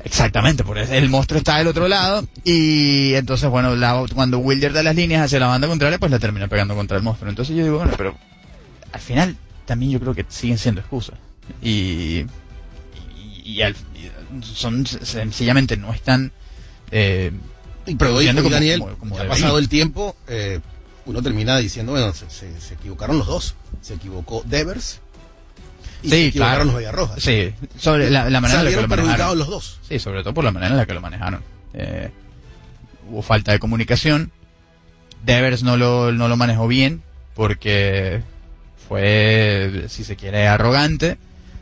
Exactamente, porque el monstruo está del otro lado y entonces, bueno, cuando Wilder da las líneas hacia la banda contraria, pues la termina pegando contra el monstruo. Entonces yo digo, bueno, pero al final también yo creo que siguen siendo excusas son sencillamente no están produciendo como Daniel, como ha pasado el tiempo, uno termina diciendo, bueno, se equivocaron los dos. Se equivocó Devers y se equivocaron los Medias Rojas. Sí, sobre la manera en la que lo manejaron los dos. Sí, sobre todo por la manera en la que lo manejaron. Hubo falta de comunicación. Devers no lo manejó bien porque fue, si se quiere, arrogante.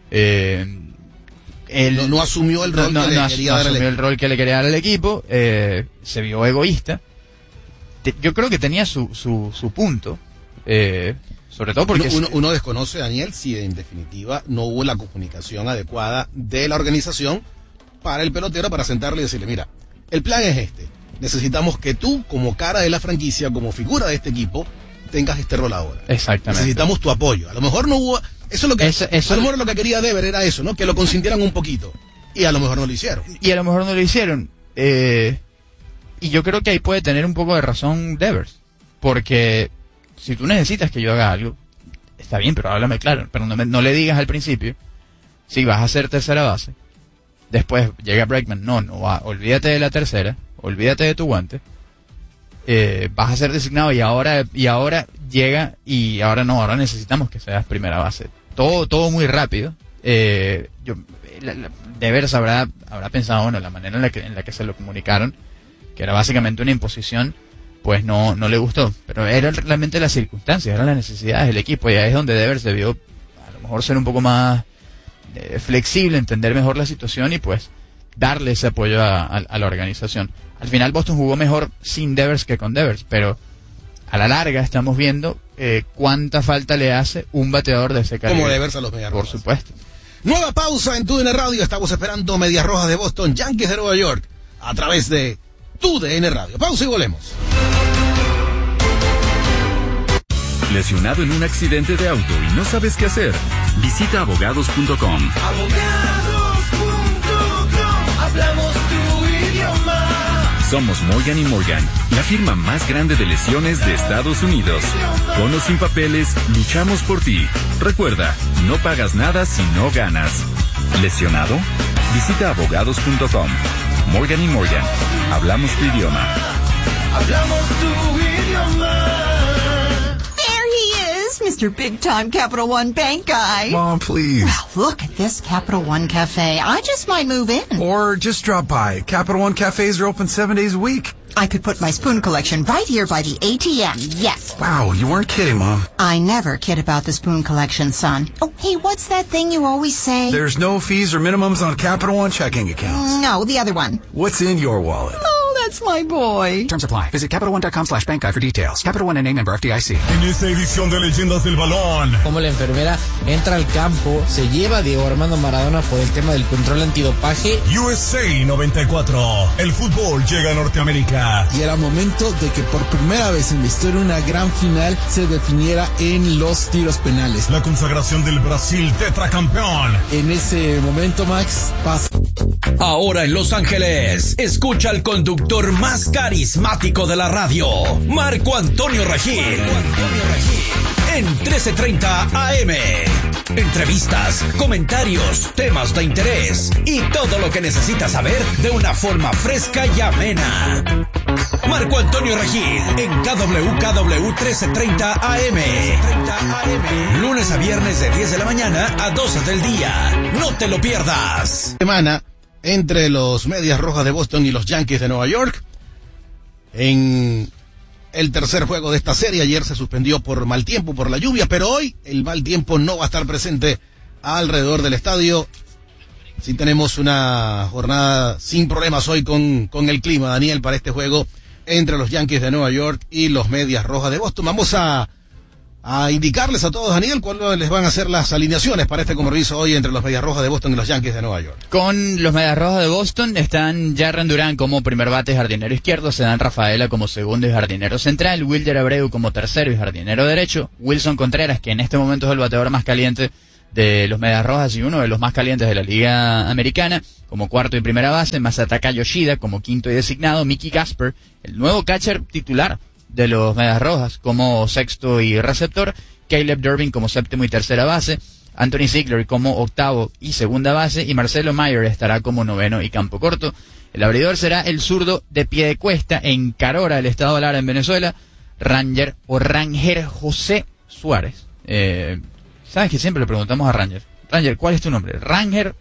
Él no asumió el rol que le quería dar al equipo. Se vio egoísta. Yo creo que tenía su punto. Sobre todo porque uno desconoce, Daniel, si en definitiva no hubo la comunicación adecuada de la organización para el pelotero, para sentarle y decirle, mira, el plan es este. Necesitamos que tú, como cara de la franquicia, como figura de este equipo, tengas este rol ahora. Exactamente. Necesitamos tu apoyo. A lo mejor no hubo... Eso es lo que... a lo mejor lo que quería Dever era eso, ¿no? Que lo consintieran un poquito. Y a lo mejor no lo hicieron. Y yo creo que ahí puede tener un poco de razón Devers. Porque si tú necesitas que yo haga algo, está bien, pero háblame claro. Pero no le digas al principio, si vas a ser tercera base, después llega Bregman, olvídate de la tercera, olvídate de tu guante, vas a ser designado y ahora llega y ahora necesitamos que seas primera base. Todo muy rápido. Devers habrá pensado, bueno, la manera en la que se lo comunicaron, que era básicamente una imposición, pues no le gustó, pero eran realmente las circunstancias, eran las necesidades del equipo, y ahí es donde Devers debió a lo mejor ser un poco más flexible, entender mejor la situación y pues darle ese apoyo a la organización. Al final Boston jugó mejor sin Devers que con Devers, pero a la larga estamos viendo cuánta falta le hace un bateador de ese calibre. Como Devers a los Medias Rojas. Por supuesto. Nueva pausa en TUDN Radio, estamos esperando Medias Rojas de Boston, Yankees de Nueva York, a través de TUDN Radio. Pausa y volvemos. ¿Lesionado en un accidente de auto y no sabes qué hacer? Visita abogados.com. Abogados.com, hablamos tu idioma. Somos Morgan & Morgan, la firma más grande de lesiones de Estados Unidos. Con o sin papeles, luchamos por ti. Recuerda, no pagas nada si no ganas. ¿Lesionado? Visita abogados.com. Morgan & Morgan, hablamos tu idioma. Hablamos tu idioma. Mr. Big Time Capital One Bank guy. Mom, please. Wow, look at this Capital One Cafe. I just might move in. Or just drop by. Capital One cafes are open 7 days a week. I could put my spoon collection right here by the ATM. Yes. Wow, you weren't kidding, Mom. I never kid about the spoon collection, son. Oh, hey, what's that thing you always say? There's no fees or minimums on Capital One checking accounts. No, the other one. What's in your wallet? Oh, that's my boy. Terms apply. Visit CapitalOne.com/bank guide for details. Capital One NA, member FDIC. En esta edición de Leyendas del Balón, como la enfermera entra al campo, se lleva a Diego Armando Maradona por el tema del control antidopaje. USA 94. El fútbol llega a Norteamérica. Y era momento de que por primera vez en la historia una gran final se definiera en los tiros penales. La consagración del Brasil tetracampeón. En ese momento, Max, pasa. Ahora en Los Ángeles, escucha al conductor más carismático de la radio, Marco Antonio Regil. En 1330 AM. Entrevistas, comentarios, temas de interés y todo lo que necesitas saber de una forma fresca y amena. Marco Antonio Regil en KWKW 1330 AM. Lunes a viernes de 10 de la mañana a 12 del día. No te lo pierdas. Semana entre los Medias Rojas de Boston y los Yankees de Nueva York. En el tercer juego de esta serie, ayer se suspendió por mal tiempo, por la lluvia, pero hoy el mal tiempo no va a estar presente alrededor del estadio. Sí tenemos una jornada sin problemas hoy con el clima, Daniel, para este juego entre los Yankees de Nueva York y los Medias Rojas de Boston. Vamos a indicarles a todos, Daniel, cuáles les van a ser las alineaciones para este compromiso hoy entre los Medias Rojas de Boston y los Yankees de Nueva York. Con los Medias Rojas de Boston están Jarren Duran como primer bate y jardinero izquierdo, Cedán Rafaela como segundo y jardinero central, Wilder Abreu como tercero y jardinero derecho, Wilson Contreras, que en este momento es el bateador más caliente de los Medias Rojas y uno de los más calientes de la Liga Americana. Como cuarto y primera base, Masataka Yoshida como quinto y designado, Mickey Gasper, el nuevo catcher titular de los Medias Rojas, como sexto y receptor, Caleb Durbin como séptimo y tercera base, Anthony Ziegler como octavo y segunda base, y Marcelo Mayer estará como noveno y campo corto. El abridor será el zurdo de Piedecuesta en Carora, el estado Lara en Venezuela, Ranger José Suárez. ¿Sabes que siempre le preguntamos a Ranger? Ranger, ¿cuál es tu nombre? Ranger.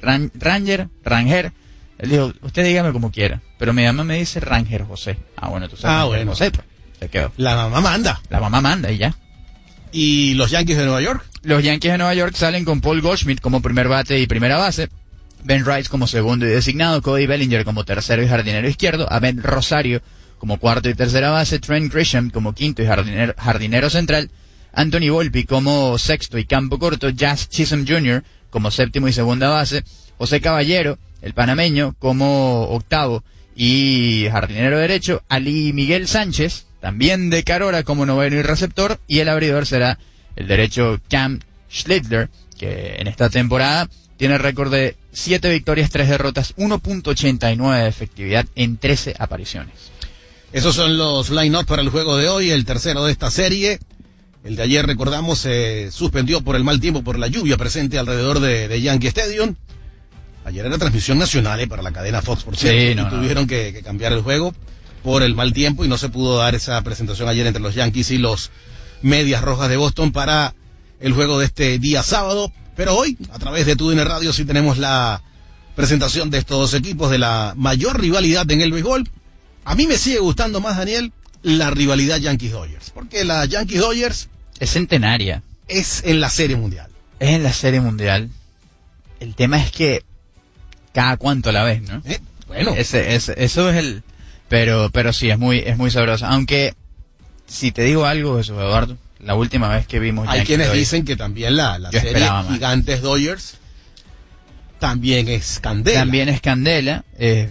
Él dijo, usted dígame como quiera, pero mi mamá me dice Ranger José. Ah, bueno, tú sabes. Bueno. José, pues, se quedó. La mamá manda. La mamá manda y ya. ¿Y los Yankees de Nueva York? Los Yankees de Nueva York salen con Paul Goldschmidt como primer bate y primera base, Ben Rice como segundo y designado, Cody Bellinger como tercero y jardinero izquierdo, Ahmed Rosario como cuarto y tercera base, Trent Grisham como quinto y jardinero central, Anthony Volpi como sexto y campo corto, Jazz Chisholm Jr. como séptimo y segunda base, José Caballero, el panameño, como octavo y jardinero derecho, Ali Miguel Sánchez, también de Carora, como noveno y receptor, y el abridor será el derecho Cam Schlittler, que en esta temporada tiene récord de 7 victorias, 3 derrotas, 1.89 de efectividad en 13 apariciones. Esos son los line-up para el juego de hoy, el tercero de esta serie. El de ayer, recordamos, se suspendió por el mal tiempo, por la lluvia presente alrededor de Yankee Stadium. Ayer era transmisión nacional para la cadena Fox, por cierto, tuvieron que cambiar el juego por el mal tiempo y no se pudo dar esa presentación ayer entre los Yankees y los Medias Rojas de Boston para el juego de este día sábado. Pero hoy, a través de TUDN Radio, sí tenemos la presentación de estos dos equipos, de la mayor rivalidad en el béisbol. A mí me sigue gustando más, Daniel, la rivalidad Yankees-Dodgers, porque la Yankees-Dodgers es centenaria. Es en la Serie Mundial. Es en la Serie Mundial. El tema es que cada cuánto la ves, ¿no? Bueno. Eso es el... Pero sí, es muy sabrosa. Aunque, si te digo algo, eso, Eduardo, la última vez que vimos... Hay quienes dicen que también la serie Gigantes-Dodgers también es candela. También es candela.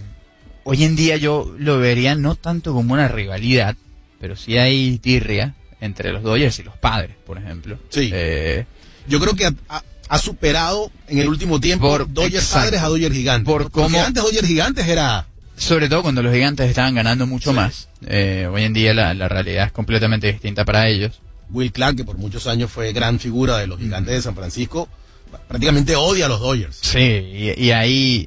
Hoy en día yo lo vería no tanto como una rivalidad, pero sí hay tirria entre los Dodgers y los Padres, por ejemplo. Sí. Yo creo que ha superado en el último tiempo Dodgers Padres a Dodgers Gigantes. Porque antes Dodgers Gigantes era... Sobre todo cuando los Gigantes estaban ganando mucho más. Hoy en día la realidad es completamente distinta para ellos. Will Clark, que por muchos años fue gran figura de los Gigantes de San Francisco, prácticamente odia a los Dodgers. Sí, y ahí...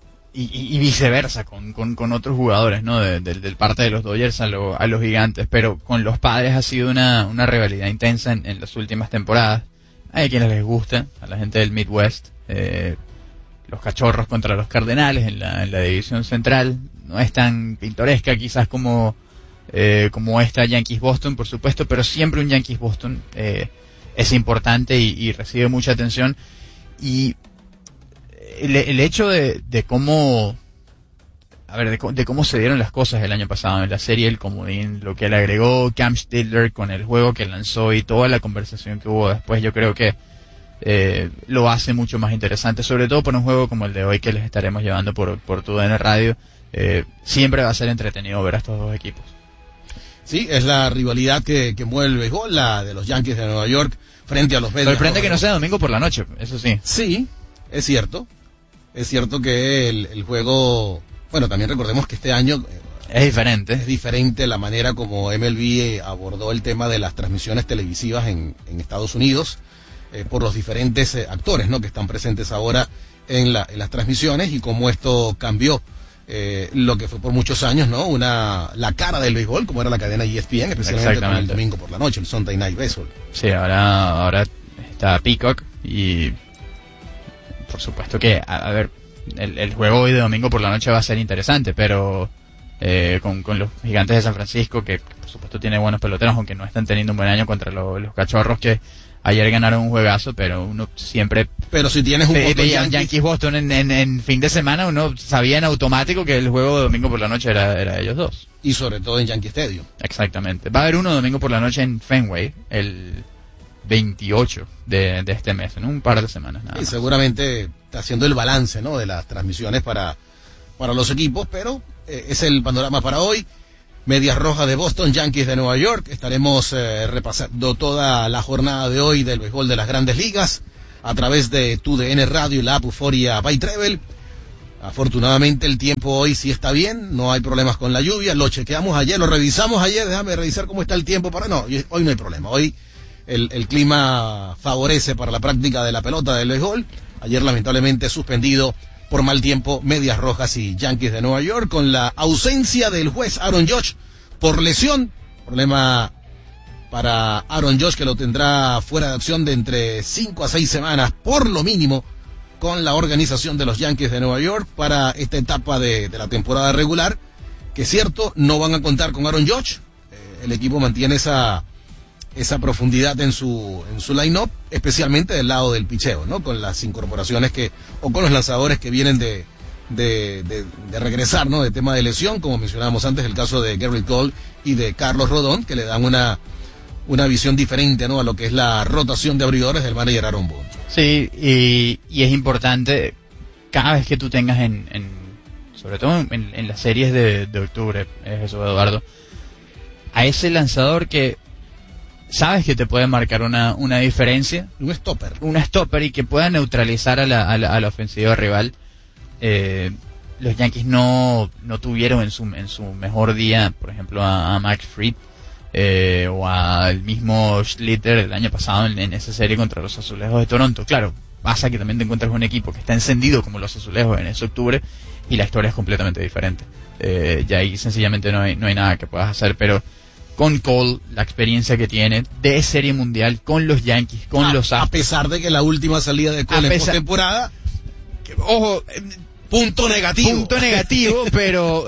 Y viceversa con otros jugadores, ¿no? Del parte de los Dodgers a los Gigantes. Pero con los Padres ha sido una rivalidad intensa en las últimas temporadas. Hay quienes les gusta, a la gente del Midwest. Los Cachorros contra los Cardenales en la división central. No es tan pintoresca quizás como esta Yankees-Boston, por supuesto, pero siempre un Yankees-Boston es importante y recibe mucha atención. Y el hecho de cómo... A ver, de cómo se dieron las cosas el año pasado en la serie, el comodín, lo que le agregó Cam Schlittler con el juego que lanzó y toda la conversación que hubo después, yo creo que lo hace mucho más interesante, sobre todo por un juego como el de hoy que les estaremos llevando por TUDN Radio. Siempre va a ser entretenido ver a estos dos equipos. Sí, es la rivalidad que mueve el béisbol, la de los Yankees de Nueva York frente a los Medias. Sorprende que no sea domingo por la noche, eso sí. Sí, es cierto. Es cierto que el juego... Bueno, también recordemos que este año... es diferente. Es diferente la manera como MLB abordó el tema de las transmisiones televisivas en Estados Unidos por los diferentes actores, ¿no?, que están presentes ahora en las transmisiones y cómo esto cambió lo que fue por muchos años, ¿no?, la cara del béisbol, como era la cadena ESPN, especialmente con el domingo por la noche, el Sunday Night Baseball. Sí, ahora está Peacock y por supuesto que, a ver, el juego hoy de domingo por la noche va a ser interesante, pero con los Gigantes de San Francisco, que por supuesto tiene buenos peloteros, aunque no están teniendo un buen año contra los Cachorros, que ayer ganaron un juegazo, pero uno siempre... Pero si tienes un Yankees-Boston en fin de semana, uno sabía en automático que el juego de domingo por la noche era de ellos dos. Y sobre todo en Yankee Stadium. Exactamente. Va a haber uno domingo por la noche en Fenway, el 28 de este mes, en un par de semanas nada más. Y seguramente está haciendo el balance, ¿no?, de las transmisiones para los equipos, pero es el panorama para hoy. Medias Rojas de Boston, Yankees de Nueva York. Estaremos repasando toda la jornada de hoy del béisbol de las Grandes Ligas a través de TUDN Radio y la app Euforia by Travel. Afortunadamente el tiempo hoy sí está bien, no hay problemas con la lluvia, lo chequeamos ayer, lo revisamos ayer, déjame revisar cómo está el tiempo hoy no hay problema, hoy el clima favorece para la práctica de la pelota del béisbol. Ayer lamentablemente suspendido por mal tiempo Medias Rojas y Yankees de Nueva York, con la ausencia del juez Aaron Judge por lesión, problema para Aaron Judge que lo tendrá fuera de acción de entre 5 a 6 semanas por lo mínimo con la organización de los Yankees de Nueva York para esta etapa de la temporada regular, que es cierto, no van a contar con Aaron Judge, el equipo mantiene esa profundidad en su line-up, especialmente del lado del picheo, ¿no? Con las incorporaciones o con los lanzadores que vienen de regresar, ¿no? De tema de lesión, como mencionábamos antes, el caso de Gerrit Cole y de Carlos Rodón, que le dan una visión diferente, ¿no? A lo que es la rotación de abridores del manager Aaron Boone. Sí, y es importante cada vez que tú tengas sobre todo en las series de octubre, es eso, Eduardo, a ese lanzador que sabes que te puede marcar una diferencia, un stopper y que pueda neutralizar a la ofensiva rival. Los Yankees no tuvieron en su mejor día, por ejemplo, a Max Fried o al mismo Schlitter el año pasado en esa serie contra los Azulejos de Toronto. Claro, pasa que también te encuentras un equipo que está encendido como los Azulejos en ese octubre y la historia es completamente diferente. Ya ahí sencillamente no hay nada que puedas hacer, pero con Cole, la experiencia que tiene de serie mundial con los Yankees, con los Astros. A pesar de que la última salida de Cole en postemporada, ojo, punto negativo, pero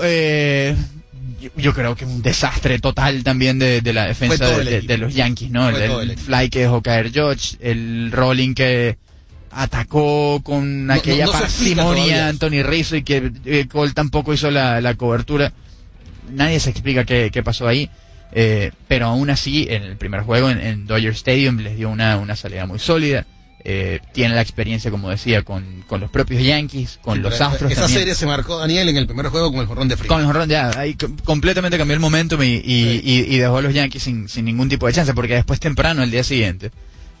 yo creo que un desastre total también de la defensa de los Yankees, ¿no? El fly que dejó caer Judge, el rolling que atacó con aquella parsimonia Anthony Rizzo y que Cole tampoco hizo la cobertura. Nadie se explica qué pasó ahí. Pero aún así, en el primer juego en Dodger Stadium les dio una salida muy sólida. Tiene la experiencia, como decía, con los propios Yankees, con los Astros. Esa también. Serie se marcó Daniel en el primer juego con el jonrón de Freeman. Con el jonrón, ya, ahí completamente cambió el momentum y dejó a los Yankees sin ningún tipo de chance, porque después temprano, el día siguiente,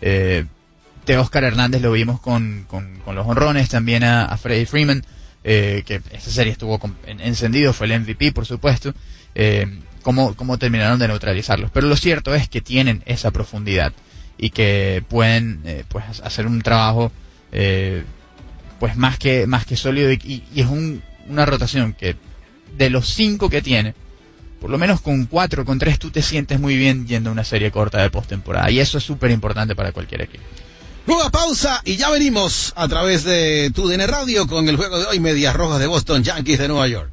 Oscar Hernández lo vimos con los jonrones, también a Freddie Freeman, que esa serie estuvo encendido, fue el MVP, por supuesto. Cómo terminaron de neutralizarlos. Pero lo cierto es que tienen esa profundidad y que pueden pues hacer un trabajo pues más que sólido y es una rotación que de los 5 que tiene, por lo menos con 4, con 3 tú te sientes muy bien yendo a una serie corta de postemporada y eso es súper importante para cualquier equipo. Nueva pausa y ya venimos a través de TUDN Radio con el juego de hoy, Medias Rojas de Boston, Yankees de Nueva York.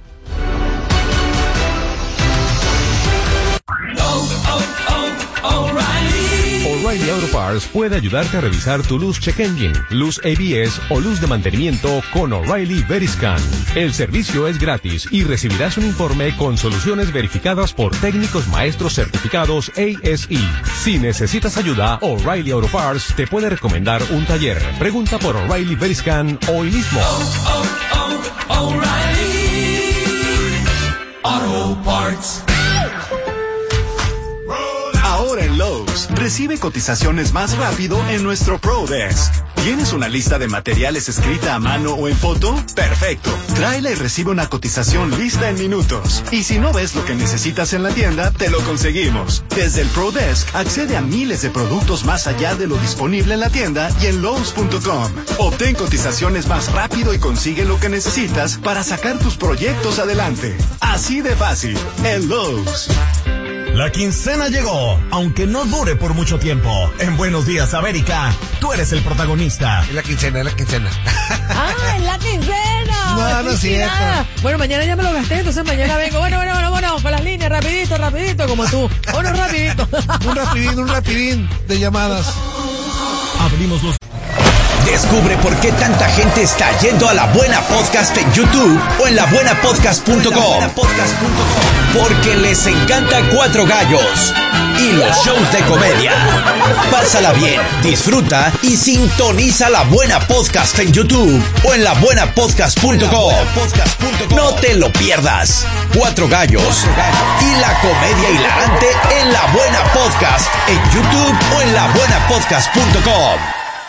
O'Reilly Auto Parts puede ayudarte a revisar tu luz check engine, luz ABS o luz de mantenimiento con O'Reilly Veriscan. El servicio es gratis y recibirás un informe con soluciones verificadas por técnicos maestros certificados ASE. Si necesitas ayuda, O'Reilly Auto Parts te puede recomendar un taller. Pregunta por O'Reilly Veriscan hoy mismo. O'Reilly Auto Parts. Ahora en Lowe's, recibe cotizaciones más rápido en nuestro Pro Desk. ¿Tienes una lista de materiales escrita a mano o en foto? ¡Perfecto! Tráela y recibe una cotización lista en minutos. Y si no ves lo que necesitas en la tienda, te lo conseguimos. Desde el Pro Desk, accede a miles de productos más allá de lo disponible en la tienda y en Lowe's.com. Obtén cotizaciones más rápido y consigue lo que necesitas para sacar tus proyectos adelante. Así de fácil, en Lowe's. La quincena llegó, aunque no dure por mucho tiempo. En Buenos Días, América, tú eres el protagonista. Es la quincena. ¡Ah, es la quincena! No es cierto. Bueno, mañana ya me lo gasté, entonces mañana vengo. Bueno, con las líneas, rapidito, como tú. Bueno, rapidito. un rapidín de llamadas. Abrimos los... Descubre por qué tanta gente está yendo a La Buena Podcast en YouTube o en labuenapodcast.com. Porque les encanta Cuatro Gallos y los shows de comedia. Pásala bien, disfruta y sintoniza La Buena Podcast en YouTube o en labuenapodcast.com. No te lo pierdas. Cuatro Gallos y la comedia hilarante en La Buena Podcast en YouTube o en labuenapodcast.com.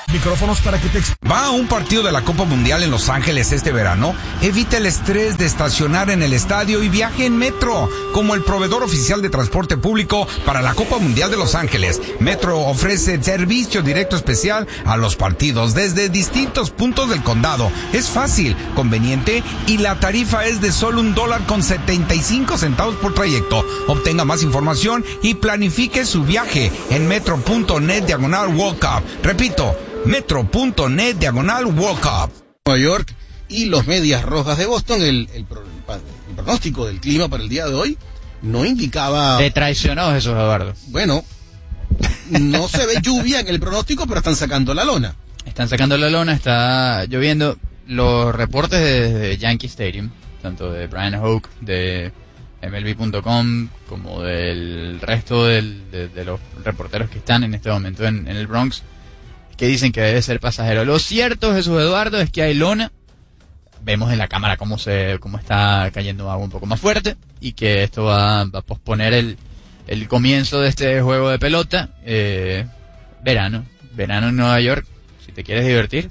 Micrófonos para que te... ¿Va a un partido de la Copa Mundial en Los Ángeles este verano? Evita el estrés de estacionar en el estadio y viaje en Metro, como el proveedor oficial de transporte público para la Copa Mundial de Los Ángeles. Metro ofrece servicio directo especial a los partidos desde distintos puntos del condado. Es fácil, conveniente y la tarifa es de solo $1.75 por trayecto. Obtenga más información y planifique su viaje en metro.net/World Cup. Repito, metro.net/World Cup. Nueva York y los Medias Rojas de Boston, el pronóstico del clima para el día de hoy no indicaba... Te traicionó Jesús Eduardo. Bueno, no se ve lluvia en el pronóstico, pero están sacando la lona. Están sacando la lona, está lloviendo. Los reportes de Yankee Stadium, tanto de Brian Hoke, de MLB.com, como del resto de los reporteros que están en este momento en el Bronx, que dicen que debe ser pasajero. Lo cierto, Jesús Eduardo, es que hay lona. Vemos en la cámara cómo está cayendo agua un poco más fuerte y que esto va a posponer el comienzo de este juego de pelota. Verano en Nueva York, si te quieres divertir.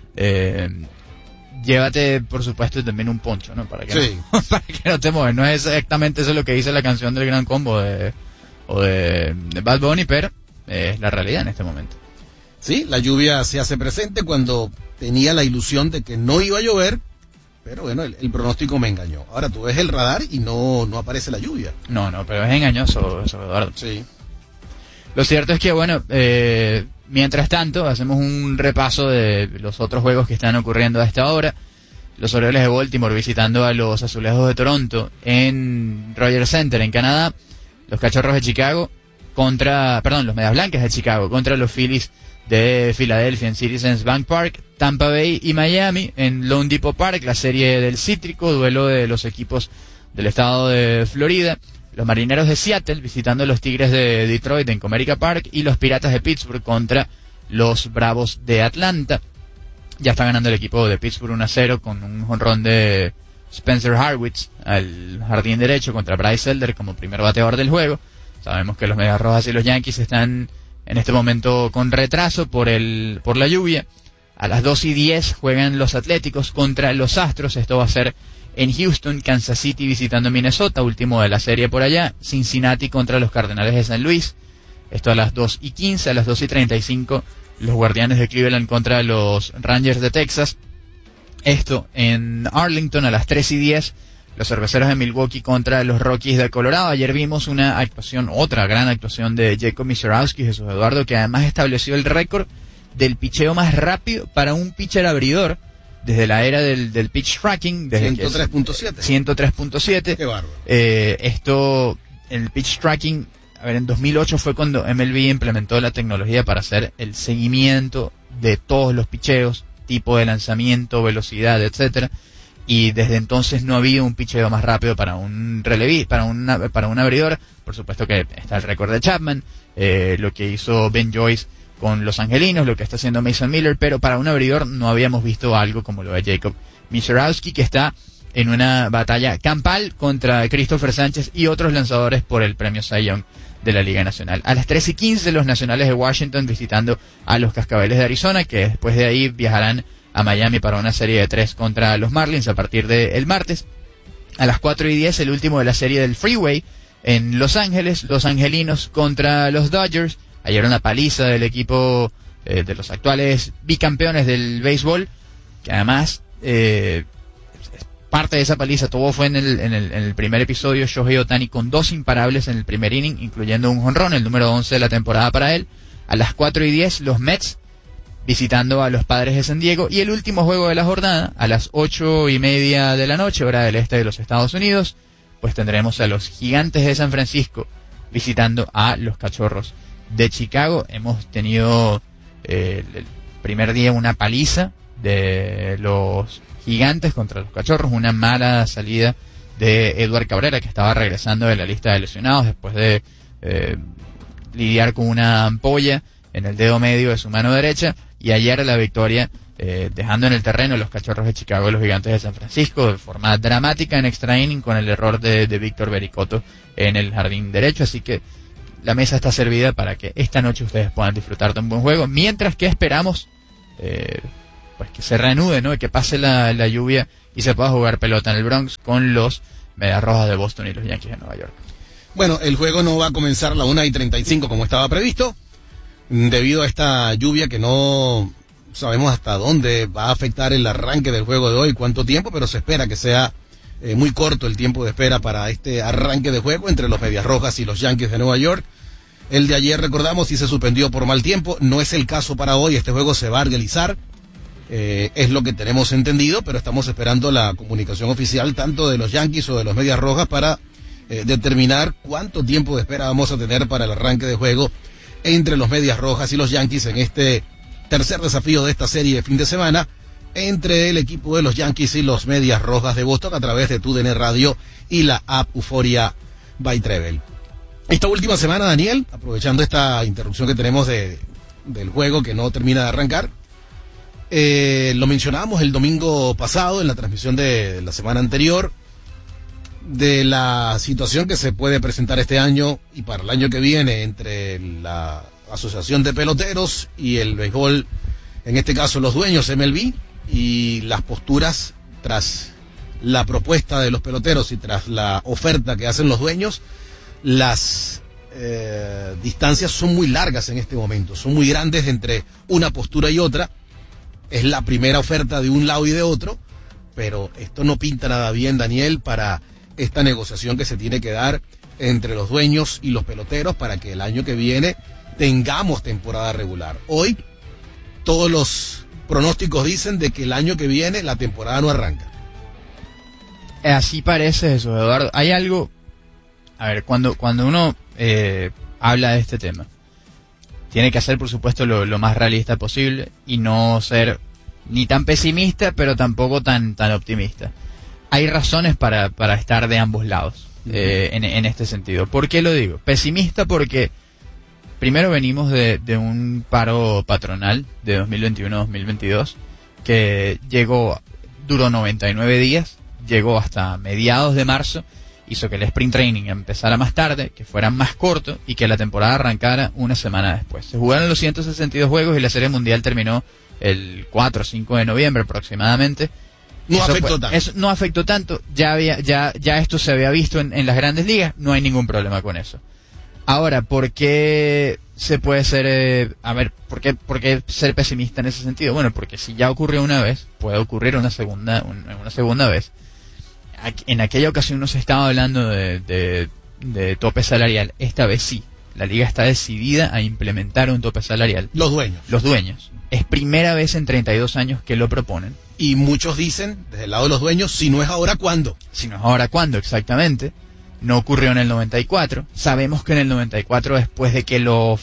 Llévate, por supuesto, también un poncho, ¿no? Para que no te muevas. No es exactamente eso lo que dice la canción del Gran Combo de Bad Bunny, pero es la realidad en este momento. Sí, la lluvia se hace presente cuando tenía la ilusión de que no iba a llover, pero bueno, el pronóstico me engañó. Ahora tú ves el radar y no aparece la lluvia. No, pero es engañoso, Eduardo. Sí. Lo cierto es que, bueno, mientras tanto, hacemos un repaso de los otros juegos que están ocurriendo a esta hora. Los Orioles de Baltimore visitando a los Azulejos de Toronto en Rogers Center, en Canadá. Los Cachorros de Chicago los Medias Blancas de Chicago contra los Phillies de Filadelfia en Citizens Bank Park. Tampa Bay y Miami en Lone Depot Park, la serie del Cítrico, duelo de los equipos del estado de Florida. Los Marineros de Seattle visitando a los Tigres de Detroit en Comerica Park y los Piratas de Pittsburgh contra los Bravos de Atlanta. Ya está ganando el equipo de Pittsburgh 1-0 con un jonrón de Spencer Harwitz al jardín derecho contra Bryce Elder como primer bateador del juego. Sabemos que los Medias Rojas y los Yankees están en este momento con retraso por la lluvia. A las 2:10 juegan los Atléticos contra los Astros. Esto va a ser en Houston. Kansas City visitando Minnesota, último de la serie por allá. Cincinnati contra los Cardenales de San Luis. Esto a las 2:15. A las 2:35 los Guardianes de Cleveland contra los Rangers de Texas. Esto en Arlington a las 3:10. Los Cerveceros de Milwaukee contra los Rockies de Colorado. Ayer vimos otra gran actuación de Jacob Misiorowski, Jesús Eduardo, que además estableció el récord del picheo más rápido para un pitcher abridor desde la era del pitch tracking. 103.7. 103.7. Qué bárbaro. El pitch tracking, en 2008 fue cuando MLB implementó la tecnología para hacer el seguimiento de todos los picheos, tipo de lanzamiento, velocidad, etcétera. Y desde entonces no ha habido un picheo más rápido para un para un abridor. Por supuesto que está el récord de Chapman, lo que hizo Ben Joyce con los Angelinos, lo que está haciendo Mason Miller, pero para un abridor no habíamos visto algo como lo de Jacob Misiorowski, que está en una batalla campal contra Christopher Sánchez y otros lanzadores por el premio Cy Young de la Liga Nacional. A las 3:15 los Nacionales de Washington visitando a los Cascabeles de Arizona, que después de ahí viajarán a Miami para una serie de 3 contra los Marlins a partir del martes. A las 4:10 el último de la serie del Freeway en Los Ángeles, los Angelinos contra los Dodgers. Ayer una paliza del equipo de los actuales bicampeones del béisbol, que además parte de esa paliza todo fue en el primer episodio. Shohei Ohtani con 2 imparables en el primer inning, incluyendo un jonrón, el número 11 de la temporada para él. A las 4:10 los Mets visitando a los Padres de San Diego, y el último juego de la jornada a las 8:30 de la noche, hora del este de los Estados Unidos, pues tendremos a los Gigantes de San Francisco visitando a los Cachorros de Chicago. Hemos tenido el primer día una paliza de los Gigantes contra los Cachorros, una mala salida de Edward Cabrera, que estaba regresando de la lista de lesionados después de lidiar con una ampolla en el dedo medio de su mano derecha, y ayer la victoria dejando en el terreno los Cachorros de Chicago y los Gigantes de San Francisco de forma dramática en extra inning con el error de Víctor Vericoto en el jardín derecho. Así que la mesa está servida para que esta noche ustedes puedan disfrutar de un buen juego, mientras que esperamos pues que se reanude, ¿no? Que pase la lluvia y se pueda jugar pelota en el Bronx con los Medias Rojas de Boston y los Yankees de Nueva York. Bueno, el juego no va a comenzar a la 1:35 como estaba previsto, debido a esta lluvia que no sabemos hasta dónde va a afectar el arranque del juego de hoy, cuánto tiempo, pero se espera que sea muy corto el tiempo de espera para este arranque de juego entre los Medias Rojas y los Yankees de Nueva York. El de ayer, recordamos, sí se suspendió por mal tiempo, no es el caso para hoy, este juego se va a realizar, es lo que tenemos entendido, pero estamos esperando la comunicación oficial tanto de los Yankees o de los Medias Rojas para determinar cuánto tiempo de espera vamos a tener para el arranque de juego entre los Medias Rojas y los Yankees en este tercer desafío de esta serie de fin de semana entre el equipo de los Yankees y los Medias Rojas de Boston a través de TUDN Radio y la app Euforia by Treble. Esta última semana, Daniel, aprovechando esta interrupción que tenemos del juego que no termina de arrancar, lo mencionábamos el domingo pasado en la transmisión de la semana anterior, de la situación que se puede presentar este año y para el año que viene entre la Asociación de Peloteros y el béisbol, en este caso los dueños MLB, y las posturas tras la propuesta de los peloteros y tras la oferta que hacen los dueños. Las distancias son muy largas en este momento, son muy grandes entre una postura y otra. Es la primera oferta de un lado y de otro, pero esto no pinta nada bien, Daniel, para esta negociación que se tiene que dar entre los dueños y los peloteros para que el año que viene tengamos temporada regular. Hoy todos los pronósticos dicen de que el año que viene la temporada no arranca. Así parece eso, Eduardo. Hay algo, a ver, cuando uno habla de este tema, tiene que hacer, por supuesto, lo más realista posible y no ser ni tan pesimista, pero tampoco tan optimista. Hay razones para estar de ambos lados en este sentido. ¿Por qué lo digo? Pesimista porque primero venimos de un paro patronal de 2021-2022 que duró 99 días, llegó hasta mediados de marzo, hizo que el sprint training empezara más tarde, que fuera más corto y que la temporada arrancara una semana después. Se jugaron los 162 juegos y la Serie Mundial terminó el 4 o 5 de noviembre aproximadamente. No afectó tanto. Eso no afectó tanto, ya esto se había visto en las grandes ligas, no hay ningún problema con eso. Ahora, ¿por qué se puede ser, por qué ser pesimista en ese sentido? Bueno, porque si ya ocurrió una vez, puede ocurrir una segunda vez. En aquella ocasión no se estaba hablando de tope salarial, esta vez sí. La liga está decidida a implementar un tope salarial. Los dueños. Es primera vez en 32 años que lo proponen. Y muchos dicen, desde el lado de los dueños, si no es ahora, ¿cuándo? Si no es ahora, ¿cuándo? Exactamente. No ocurrió en el 94. Sabemos que en el 94, después de que lo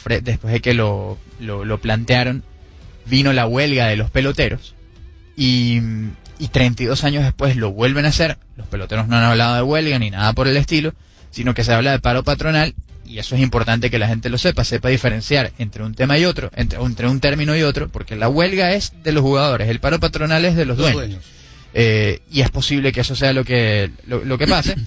plantearon, vino la huelga de los peloteros. Y 32 años después lo vuelven a hacer. Los peloteros no han hablado de huelga ni nada por el estilo, sino que se habla de paro patronal. Y eso es importante que la gente lo sepa diferenciar entre un tema y otro, entre un término y otro, porque la huelga es de los jugadores, el paro patronal es de los dueños. Y es posible que eso sea lo que pase.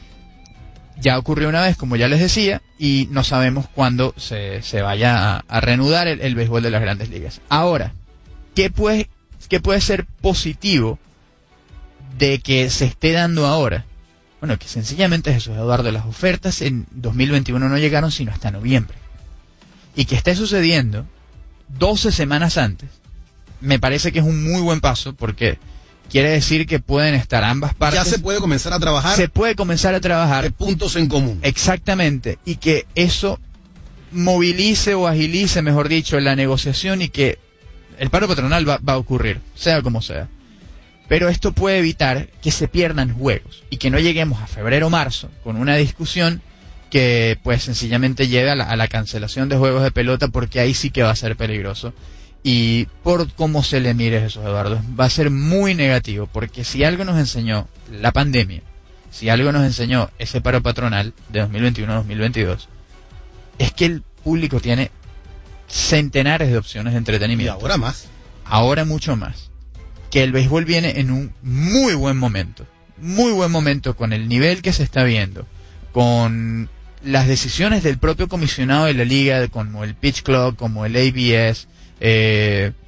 Ya ocurrió una vez, como ya les decía, y no sabemos cuándo se vaya a reanudar el béisbol de las grandes ligas. Ahora, ¿qué puede ser positivo de que se esté dando ahora? Bueno, que sencillamente es eso, Eduardo, las ofertas en 2021 no llegaron sino hasta noviembre. Y que esté sucediendo 12 semanas antes, me parece que es un muy buen paso, porque quiere decir que pueden estar ambas partes. Ya se puede comenzar a trabajar. Se puede comenzar a trabajar. De puntos en común. Exactamente. Y que eso movilice o agilice, mejor dicho, la negociación y que el paro patronal va a ocurrir, sea como sea. Pero esto puede evitar que se pierdan juegos y que no lleguemos a febrero o marzo con una discusión que pues sencillamente lleve a la cancelación de juegos de pelota, porque ahí sí que va a ser peligroso. Y por cómo se le mire eso, Eduardo, va a ser muy negativo, porque si algo nos enseñó la pandemia, si algo nos enseñó ese paro patronal de 2021-2022, es que el público tiene centenares de opciones de entretenimiento. Y ahora más. Ahora mucho más. Que el béisbol viene en un muy buen momento con el nivel que se está viendo, con las decisiones del propio comisionado de la liga, como el Pitch Clock, como el ABS,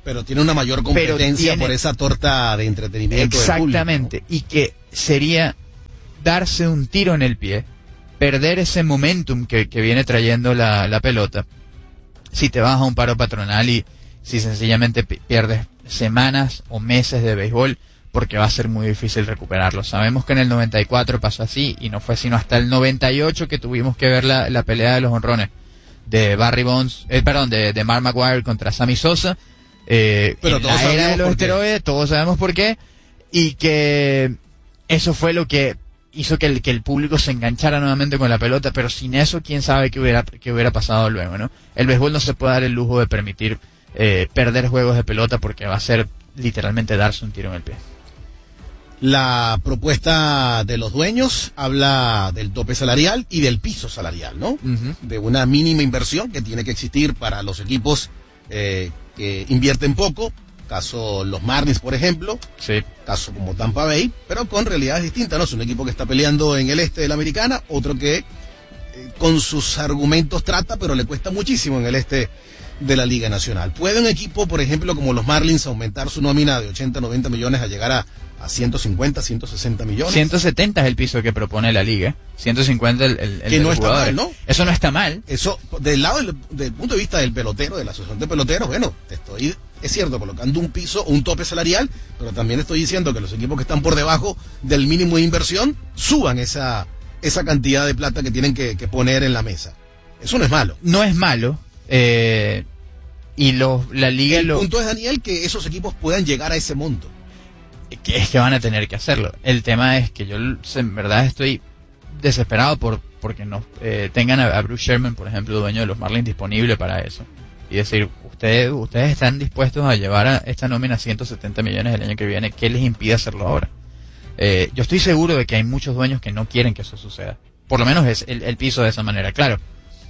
Pero tiene una mayor competencia por esa torta de entretenimiento. Exactamente, y que sería darse un tiro en el pie, perder ese momentum que viene trayendo la pelota, si te vas a un paro patronal y si sencillamente pierdes semanas o meses de béisbol, porque va a ser muy difícil recuperarlo. Sabemos que en el 94 pasó así, y no fue sino hasta el 98 que tuvimos que ver la pelea de los honrones de Barry Bonds, de Mark McGwire contra Sammy Sosa, pero en la era de los esteroides, todos sabemos por qué, y que eso fue lo que hizo que el público se enganchara nuevamente con la pelota, pero sin eso, quién sabe qué hubiera pasado luego, ¿no? El béisbol no se puede dar el lujo de permitir perder juegos de pelota, porque va a ser literalmente darse un tiro en el pie. La propuesta de los dueños habla del tope salarial y del piso salarial, ¿no? De una mínima inversión que tiene que existir para los equipos que invierten poco, caso los Marlins, por ejemplo, sí. Caso como Tampa Bay, pero con realidades distintas, ¿no? Es un equipo que está peleando en el este de la Americana, otro que con sus argumentos trata, pero le cuesta muchísimo en el este de la Liga Nacional. ¿Puede un equipo, por ejemplo, como los Marlins, aumentar su nómina de 80, 90 millones a llegar a 150, 160 millones? 170 es el piso que propone la liga. 150 el que no está mal, ¿no? Eso no está mal. Eso, del lado del punto de vista del pelotero, de la asociación de peloteros, bueno, es cierto, colocando un piso, un tope salarial, pero también estoy diciendo que los equipos que están por debajo del mínimo de inversión suban esa cantidad de plata que tienen que poner en la mesa. Eso no es malo. No es malo. Y la liga... El punto es, Daniel, que esos equipos puedan llegar a ese monto. Es que van a tener que hacerlo. El tema es que yo en verdad estoy desesperado porque no tengan a Bruce Sherman, por ejemplo, dueño de los Marlins, disponible para eso. Y decir, ustedes están dispuestos a llevar a esta nómina a 170 millones el año que viene. ¿Qué les impide hacerlo ahora? Yo estoy seguro de que hay muchos dueños que no quieren que eso suceda. Por lo menos es el piso de esa manera. Claro,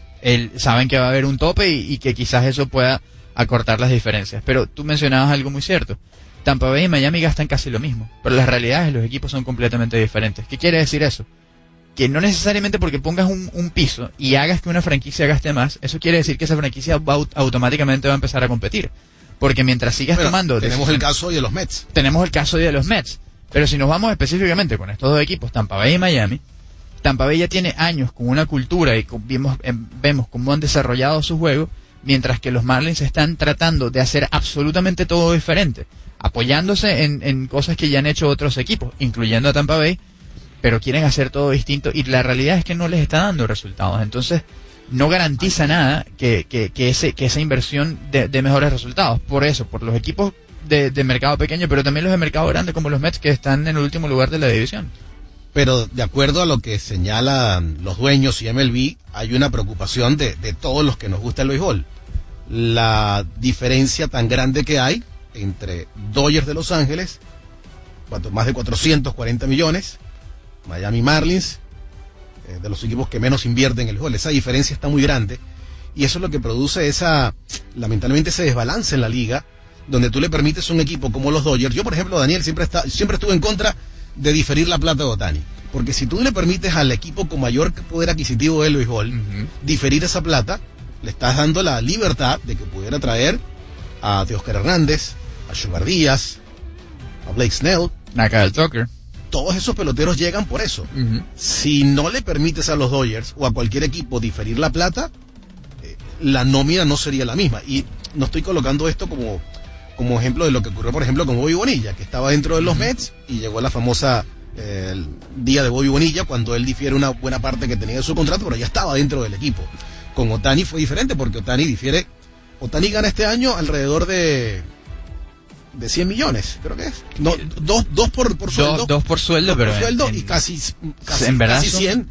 saben que va a haber un tope y que quizás eso pueda acortar las diferencias. Pero tú mencionabas algo muy cierto. Tampa Bay y Miami gastan casi lo mismo, pero las realidades de los equipos son completamente diferentes. ¿Qué quiere decir eso? Que no necesariamente porque pongas un piso y hagas que una franquicia gaste más, eso quiere decir que esa franquicia automáticamente va a empezar a competir. Porque mientras sigas tomando... Tenemos el caso hoy de los Mets. Tenemos el caso hoy de los Mets. Pero si nos vamos específicamente con estos dos equipos, Tampa Bay y Miami, Tampa Bay ya tiene años con una cultura y vemos cómo han desarrollado su juego, mientras que los Marlins están tratando de hacer absolutamente todo diferente, apoyándose en cosas que ya han hecho otros equipos, incluyendo a Tampa Bay, pero quieren hacer todo distinto y la realidad es que no les está dando resultados. Entonces no garantiza nada que esa inversión dé mejores resultados. Por los equipos de mercado pequeño, pero también los de mercado grande como los Mets, que están en el último lugar de la división. Pero de acuerdo a lo que señalan los dueños y MLB, hay una preocupación de todos los que nos gusta el béisbol. La diferencia tan grande que hay entre Dodgers de Los Ángeles, más de 440 millones, Miami Marlins, de los equipos que menos invierten en el béisbol. Esa diferencia está muy grande y eso es lo que produce lamentablemente ese desbalance en la liga, donde tú le permites a un equipo como los Dodgers. Yo, por ejemplo, Daniel, siempre estuve en contra de diferir la plata de Ohtani, porque si tú le permites al equipo con mayor poder adquisitivo del béisbol diferir esa plata, le estás dando la libertad de que pudiera traer a Teóscar Hernández, a Sugar Díaz, a Blake Snell, Kyle Tucker. Todos esos peloteros llegan por eso. Si no le permites a los Dodgers o a cualquier equipo diferir la plata, la nómina no sería la misma. Y no estoy colocando esto como ejemplo de lo que ocurrió, por ejemplo, con Bobby Bonilla, que estaba dentro de los Mets y llegó la famosa el día de Bobby Bonilla, cuando él difiere una buena parte que tenía de su contrato, pero ya estaba dentro del equipo. Con Ohtani fue diferente, porque Ohtani gana este año alrededor de 100 millones, creo que es. No, dos por sueldo. Dos por sueldo, pero por sueldo y casi en verdad casi 100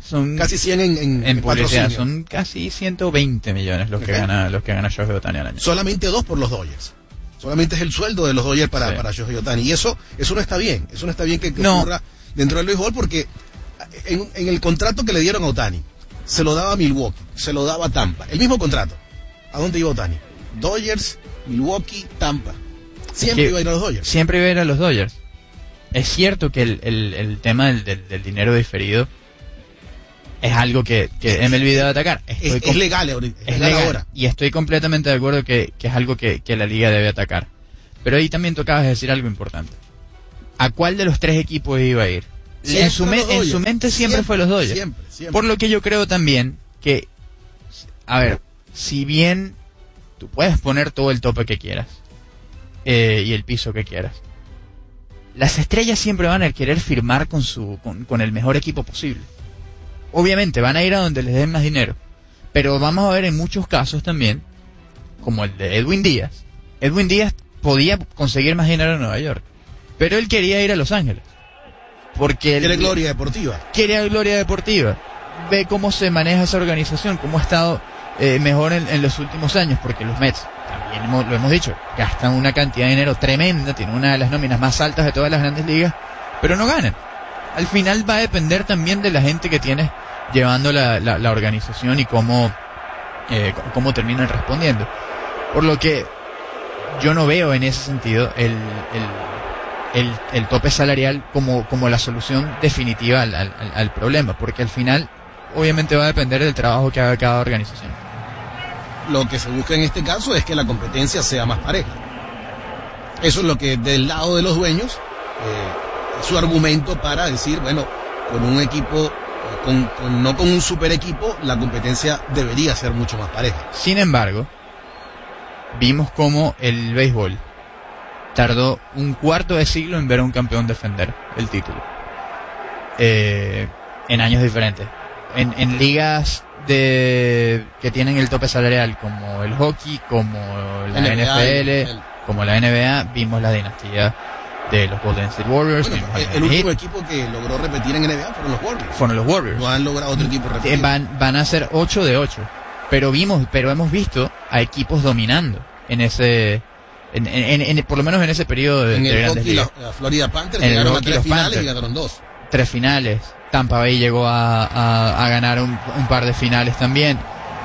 en publicidad. patrocinio. Son casi 120 millones los que gana Shohei Ohtani al año. Solamente 2 por los Dodgers. Solamente es el sueldo de los Dodgers para Shohei Ohtani. Y eso no está bien. Eso no está bien que ocurra dentro del béisbol, porque en el contrato que le dieron a Ohtani, se lo daba a Milwaukee, se lo daba a Tampa. El mismo contrato. ¿A dónde iba Ohtani? Dodgers, Milwaukee, Tampa. Siempre iba a ir a los Dodgers. Siempre iba a ir a los Dodgers. Es cierto que el tema del dinero diferido es algo que MLB debe atacar. Es legal ahora. Y estoy completamente de acuerdo que es algo que la liga debe atacar. Pero ahí también tocabas decir algo importante. ¿A cuál de los 3 equipos iba a ir? En su mente siempre fue los Dodgers. Siempre. Por lo que yo creo también que, a ver, si bien tú puedes poner todo el tope que quieras y el piso que quieras, las estrellas siempre van a querer firmar con el mejor equipo posible. Obviamente van a ir a donde les den más dinero, pero vamos a ver en muchos casos también, como el de Edwin Díaz. Edwin Díaz podía conseguir más dinero en Nueva York, pero él quería ir a Los Ángeles. Porque quiere gloria deportiva. Quiere gloria deportiva. Ve cómo se maneja esa organización, cómo ha estado mejor en los últimos años, porque los Mets, también lo hemos dicho, gastan una cantidad de dinero tremenda, tienen una de las nóminas más altas de todas las grandes ligas, pero no ganan. Al final va a depender también de la gente que tienes llevando la organización y cómo terminan respondiendo. Por lo que yo no veo en ese sentido el tope salarial como la solución definitiva al problema, porque al final obviamente va a depender del trabajo que haga cada organización. Lo que se busca en este caso es que la competencia sea más pareja. Eso es lo que del lado de los dueños su argumento para decir, bueno, con un equipo, no con un super equipo, la competencia debería ser mucho más pareja. Sin embargo, vimos cómo el béisbol tardó un cuarto de siglo en ver a un campeón defender el título. En años diferentes. En ligas que tienen el tope salarial, como el hockey, como la NFL, como la NBA, vimos la dinastía de los Golden State Warriors. Bueno, el último equipo que logró repetir en NBA fueron los Warriors. No han logrado otro equipo repetir. Van a ser 8 de 8. Pero hemos visto a equipos dominando en ese... por lo menos en ese periodo de grandes ligas. La Florida Panthers llegaron a 3 finales y ganaron 2. 3 finales. Tampa Bay llegó a ganar un par de finales también.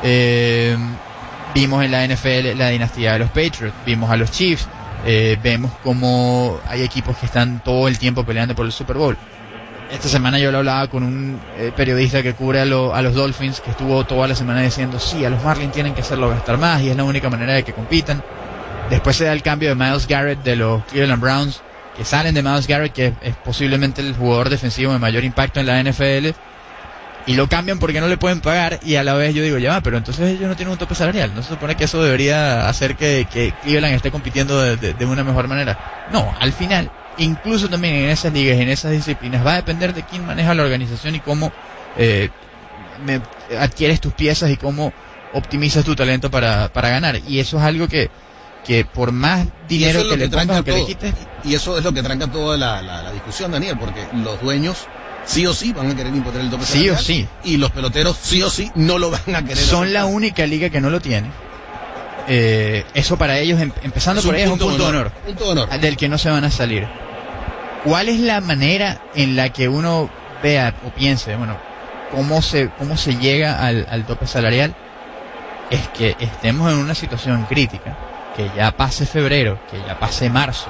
Vimos en la NFL la dinastía de los Patriots, vimos a los Chiefs, vemos como hay equipos que están todo el tiempo peleando por el Super Bowl. Esta semana yo lo hablaba con un periodista que cubre a los Dolphins, que estuvo toda la semana diciendo, sí, a los Marlins tienen que hacerlo gastar más y es la única manera de que compitan. Después se da el cambio de Myles Garrett de los Cleveland Browns, que salen de Myles Garrett, que es posiblemente el jugador defensivo de mayor impacto en la NFL, y lo cambian porque no le pueden pagar, y a la vez yo digo, ya va, pero entonces ellos no tienen un tope salarial, ¿no se supone que eso debería hacer que Cleveland esté compitiendo de una mejor manera? No, al final, incluso también en esas ligas, en esas disciplinas, va a depender de quién maneja la organización y cómo adquieres tus piezas y cómo optimizas tu talento para ganar, y eso es algo que por más dinero que le pongas o que le quites... Y eso es lo que tranca toda la discusión, Daniel, porque los dueños sí o sí van a querer imponer el tope salarial. Sí o sí. Y los peloteros sí o sí no lo van a querer. Son la única liga que no lo tiene. Eso para ellos, empezando por ahí, es un punto de honor. Del que no se van a salir. ¿Cuál es la manera en la que uno vea o piense, bueno, cómo se llega al tope salarial? Es que estemos en una situación crítica, que ya pase febrero, que ya pase marzo,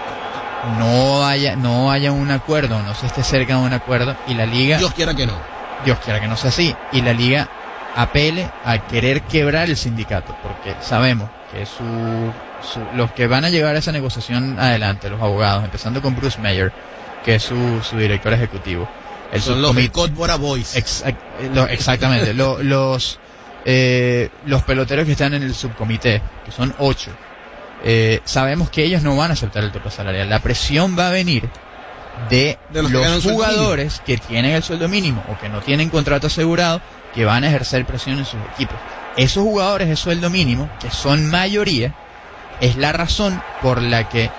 no haya un acuerdo, no se esté cerca de un acuerdo, y la liga, Dios quiera que no sea así, y la liga apele a querer quebrar el sindicato, porque sabemos que los que van a llevar esa negociación adelante, los abogados, empezando con Bruce Mayer, que es su director ejecutivo, son los Codbora Boys. Exactamente. Los peloteros que están en el subcomité, que son 8, sabemos que ellos no van a aceptar el tope salarial. La presión va a venir de los jugadores que tienen el sueldo mínimo o que no tienen contrato asegurado, que van a ejercer presión en sus equipos. Esos jugadores de sueldo mínimo, que son mayoría, es la razón por la que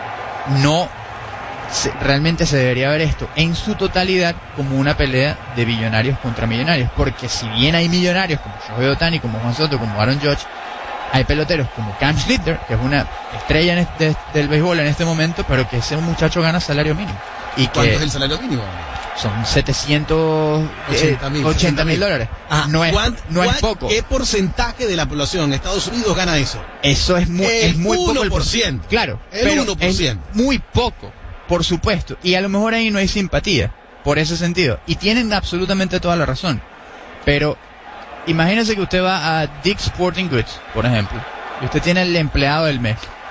realmente se debería ver esto en su totalidad como una pelea de billonarios contra millonarios, porque si bien hay millonarios como Shohei Ohtani, como Juan Soto, como Aaron Judge, hay peloteros como Cam Schlitter, que es una estrella del béisbol en este momento, pero que ese muchacho gana salario mínimo. ¿Cuánto es el salario mínimo? Son $780,000. No es poco. ¿Qué porcentaje de la población en Estados Unidos gana eso? Eso es muy poco. 1%. Claro, el 1%. Es muy poco, por supuesto. Y a lo mejor ahí no hay simpatía, por ese sentido. Y tienen absolutamente toda la razón. Pero imagínese que usted va a Dick's Sporting Goods, por ejemplo, y usted tiene el empleado del mes.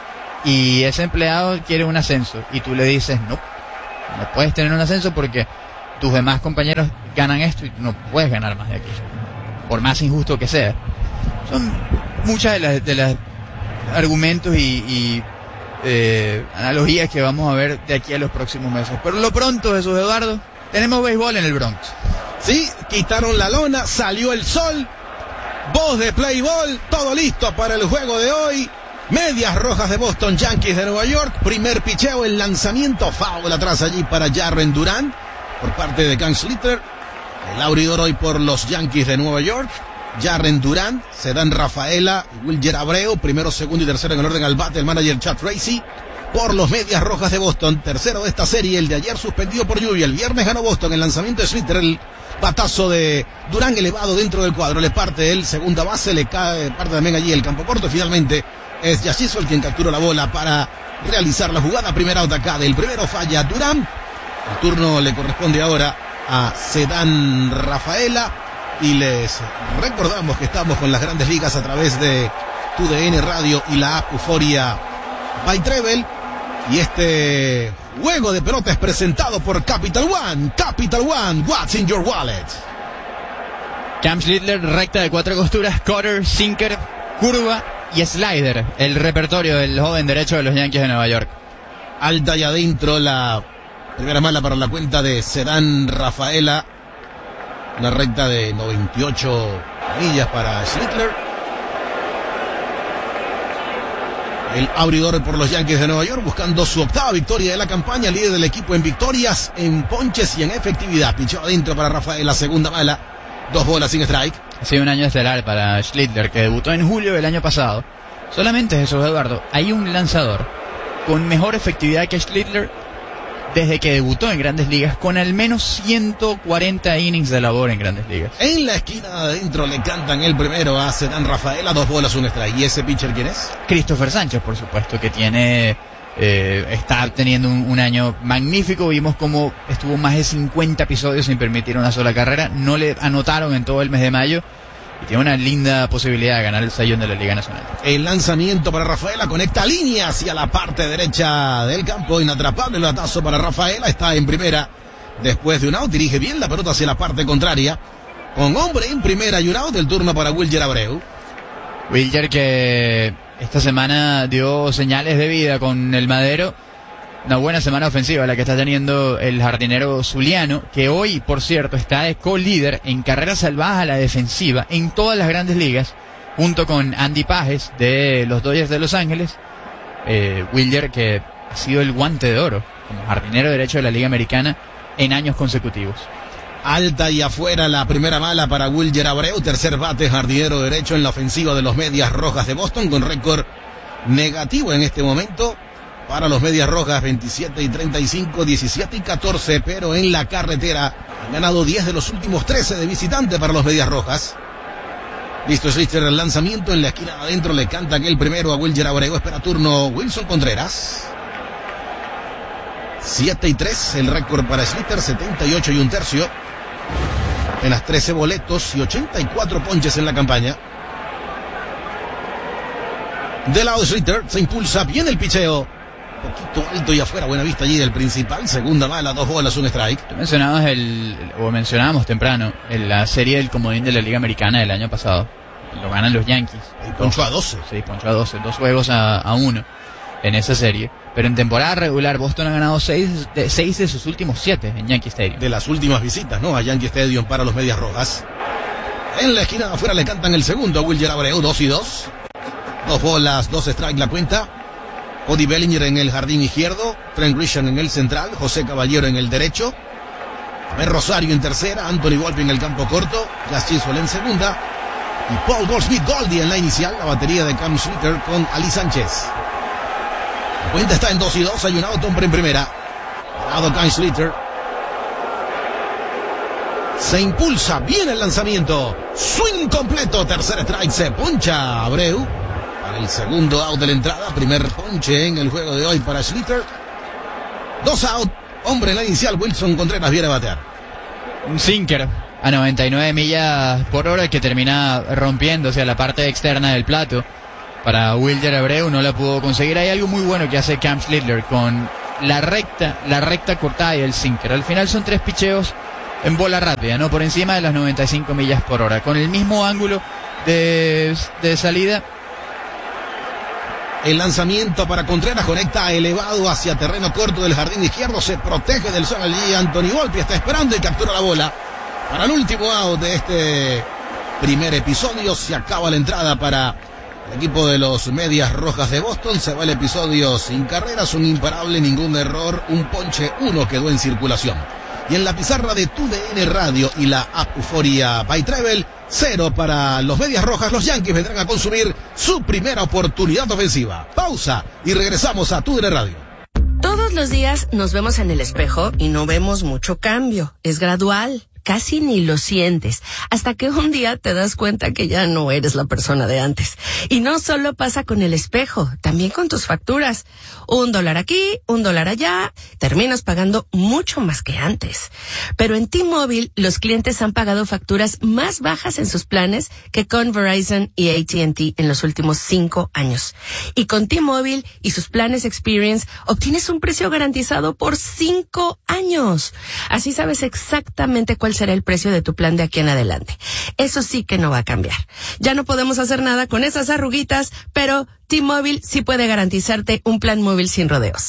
y ese empleado quiere un ascenso y tú le dices no puedes tener un ascenso porque tus demás compañeros ganan esto y tú no puedes ganar más de aquí, por más injusto que sea. Son muchas de las argumentos y analogías que vamos a ver de aquí a los próximos meses. Pero lo pronto, Jesús Eduardo, tenemos béisbol en el Bronx. Sí, quitaron la lona, salió el sol, voz de play ball, todo listo para el juego de hoy. Medias Rojas de Boston, Yankees de Nueva York. Primer picheo, el lanzamiento, foul atrás allí para Jarren Duran por parte de Kyle Schlitter. El abridor hoy por los Yankees de Nueva York, Jarren Duran. Se dan Rafaela y Wilyer Abreu, primero, segundo y tercero en el orden al bate, el manager Chad Tracy. Por los Medias Rojas de Boston, tercero de esta serie, el de ayer suspendido por lluvia. El viernes ganó Boston, el lanzamiento de Schlitter, el batazo de Durán elevado dentro del cuadro, le parte el segunda base, le cae, parte también allí el campo corto. Finalmente es Yashizo el quien captura la bola para realizar la jugada. Primera out acá, del primero falla Durán. El turno le corresponde ahora a Cedán Rafaela y les recordamos que estamos con las Grandes Ligas a través de TUDN Radio y la app Euforia by Treble. Y este juego de pelota es presentado por Capital One. Capital One, what's in your wallet? Cam Schlitter, recta de 4 costuras, cutter, sinker, curva y slider. El repertorio del joven derecho de los Yankees de Nueva York. Alta y adentro la primera mala para la cuenta de Cedán Rafaela. Una recta de 98 millas para Schlitter. El abridor por los Yankees de Nueva York buscando su octava victoria de la campaña, líder del equipo en victorias, en ponches y en efectividad. Pichó adentro para Rafael, la segunda bala, 2 bolas sin strike. Ha sido un año estelar para Schlitter, que debutó en julio del año pasado. Solamente, Jesús Eduardo, hay un lanzador con mejor efectividad que Schlitter desde que debutó en Grandes Ligas, con al menos 140 innings de labor en Grandes Ligas. En la esquina de adentro le cantan el primero a Cedán Rafaela, 2 bolas, un strike. ¿Y ese pitcher quién es? Christopher Sánchez, por supuesto, que tiene está teniendo un año magnífico. Vimos cómo estuvo más de 50 episodios sin permitir una sola carrera. No le anotaron en todo el mes de mayo. Y tiene una linda posibilidad de ganar el sayón de la Liga Nacional. El lanzamiento para Rafaela conecta línea hacia la parte derecha del campo. Inatrapable el batazo para Rafaela. Está en primera después de un out. Dirige bien la pelota hacia la parte contraria. Con hombre en primera y un out. El turno para Wilyer Abreu. Wilyer que esta semana dio señales de vida con el Madero. Una buena semana ofensiva la que está teniendo el jardinero zuliano, que hoy, por cierto, está de co-líder en carreras salvadas a la defensiva en todas las Grandes Ligas, junto con Andy Pages de los Dodgers de Los Ángeles. Wilyer, que ha sido el guante de oro como jardinero derecho de la Liga Americana en años consecutivos. Alta y afuera la primera bala para Wilyer Abreu, tercer bate, jardinero derecho en la ofensiva de los Medias Rojas de Boston, con récord negativo en este momento. Para los Medias Rojas, 27 y 35, 17 y 14, pero en la carretera han ganado 10 de los últimos 13 de visitante para los Medias Rojas. Listo Schlitter, el lanzamiento en la esquina adentro, le canta aquel primero a Wilyer Abreu, espera turno Wilson Contreras. 7 y 3, el récord para Schlitter, 78 y un tercio. Apenas 13 boletos y 84 ponches en la campaña. Del lado de Schlitter, se impulsa bien el picheo. Poquito alto y afuera, buena vista allí del principal. Segunda bala, 2 bolas, un strike. Tú mencionábamos temprano en la serie del comodín de la Liga Americana del año pasado. Lo ganan los Yankees. Y ponchó a 12. Sí, ponchó a 12. 2 juegos a 1 en esa serie. Pero en temporada regular, Boston ha ganado 6 de sus últimos 7 en Yankee Stadium. De las últimas visitas, ¿no? A Yankee Stadium para los Medias Rojas. En la esquina de afuera le cantan el segundo a Wilyer Abreu, 2 y 2. 2 bolas, 2 strike la cuenta. Cody Bellinger en el jardín izquierdo, Trent Grisham en el central, José Caballero en el derecho, Amel Rosario en tercera, Anthony Volpe en el campo corto, Jazz Chisholm en segunda y Paul Goldschmidt-Goldie en la inicial, la batería de Cam Schlitter con Ali Sánchez. La cuenta está en 2 y 2, hay un out, hombre en primera. Lado Cam Schlitter. Se impulsa bien el lanzamiento, swing completo, tercer strike, se poncha Abreu. El segundo out de la entrada, primer ponche en el juego de hoy para Schlitter. 2 out, hombre en la inicial, Wilson Contreras viene a batear. Un sinker a 99 millas por hora que termina rompiéndose a la parte externa del plato para Wilder Abreu, no la pudo conseguir. Hay algo muy bueno que hace Cam Schlittler con la recta cortada y el sinker. Al final son 3 picheos en bola rápida, ¿no? Por encima de las 95 millas por hora, con el mismo ángulo de salida. El lanzamiento para Contreras conecta elevado hacia terreno corto del jardín izquierdo. Se protege del sol allí. Anthony Volpi está esperando y captura la bola. Para el último out de este primer episodio, se acaba la entrada para el equipo de los Medias Rojas de Boston. Se va el episodio sin carreras, un imparable, ningún error, un ponche, 1 quedó en circulación. Y en la pizarra de TUDN Radio y la app Euforia by Travel, 0 para los Medias Rojas. Los Yankees vendrán a consumir su primera oportunidad ofensiva. Pausa y regresamos a TUDN Radio. Todos los días nos vemos en el espejo y no vemos mucho cambio. Es gradual. Casi ni lo sientes, hasta que un día te das cuenta que ya no eres la persona de antes. Y no solo pasa con el espejo, también con tus facturas. $1 aquí, $1 allá, terminas pagando mucho más que antes. Pero en T-Mobile, los clientes han pagado facturas más bajas en sus planes que con Verizon y AT&T en los últimos 5 años. Y con T-Mobile y sus planes Experience, obtienes un precio garantizado por 5 años. Así sabes exactamente cuál será el precio de tu plan de aquí en adelante. Eso sí que no va a cambiar. Ya no podemos hacer nada con esas arruguitas, pero T-Mobile sí puede garantizarte un plan móvil sin rodeos.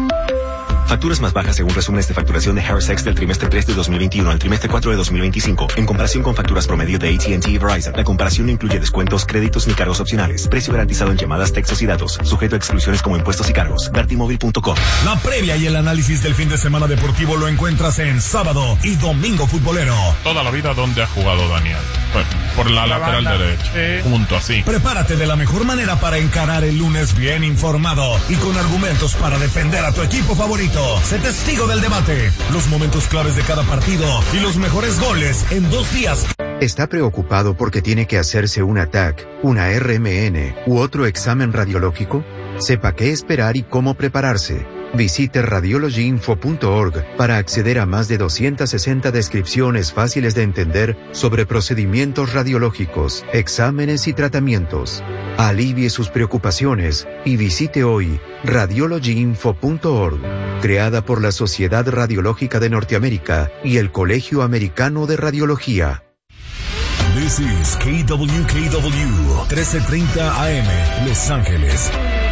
Facturas más bajas según resúmenes de facturación de Harris X del trimestre 3 de 2021 al trimestre 4 de 2025. En comparación con facturas promedio de AT&T y Verizon, la comparación no incluye descuentos, créditos ni cargos opcionales. Precio garantizado en llamadas, textos y datos. Sujeto a exclusiones como impuestos y cargos. Ver T-Mobile.com. La previa y el análisis del fin de semana deportivo lo encuentras en Sábado y Domingo Futbolero. Toda la vida donde ha jugado Daniel. Bueno, por la lateral derecha. Junto así. Prepárate de la mejor manera para encarar el lunes bien informado y con argumentos para defender a tu equipo favorito. Sé testigo del debate, los momentos claves de cada partido y los mejores goles en 2 días. ¿Está preocupado porque tiene que hacerse una TAC, una RMN u otro examen radiológico? Sepa qué esperar y cómo prepararse. Visite radiologyinfo.org para acceder a más de 260 descripciones fáciles de entender sobre procedimientos radiológicos, exámenes y tratamientos. Alivie sus preocupaciones y visite hoy radiologyinfo.org, creada por la Sociedad Radiológica de Norteamérica y el Colegio Americano de Radiología. This is KWKW 1330 AM, Los Ángeles.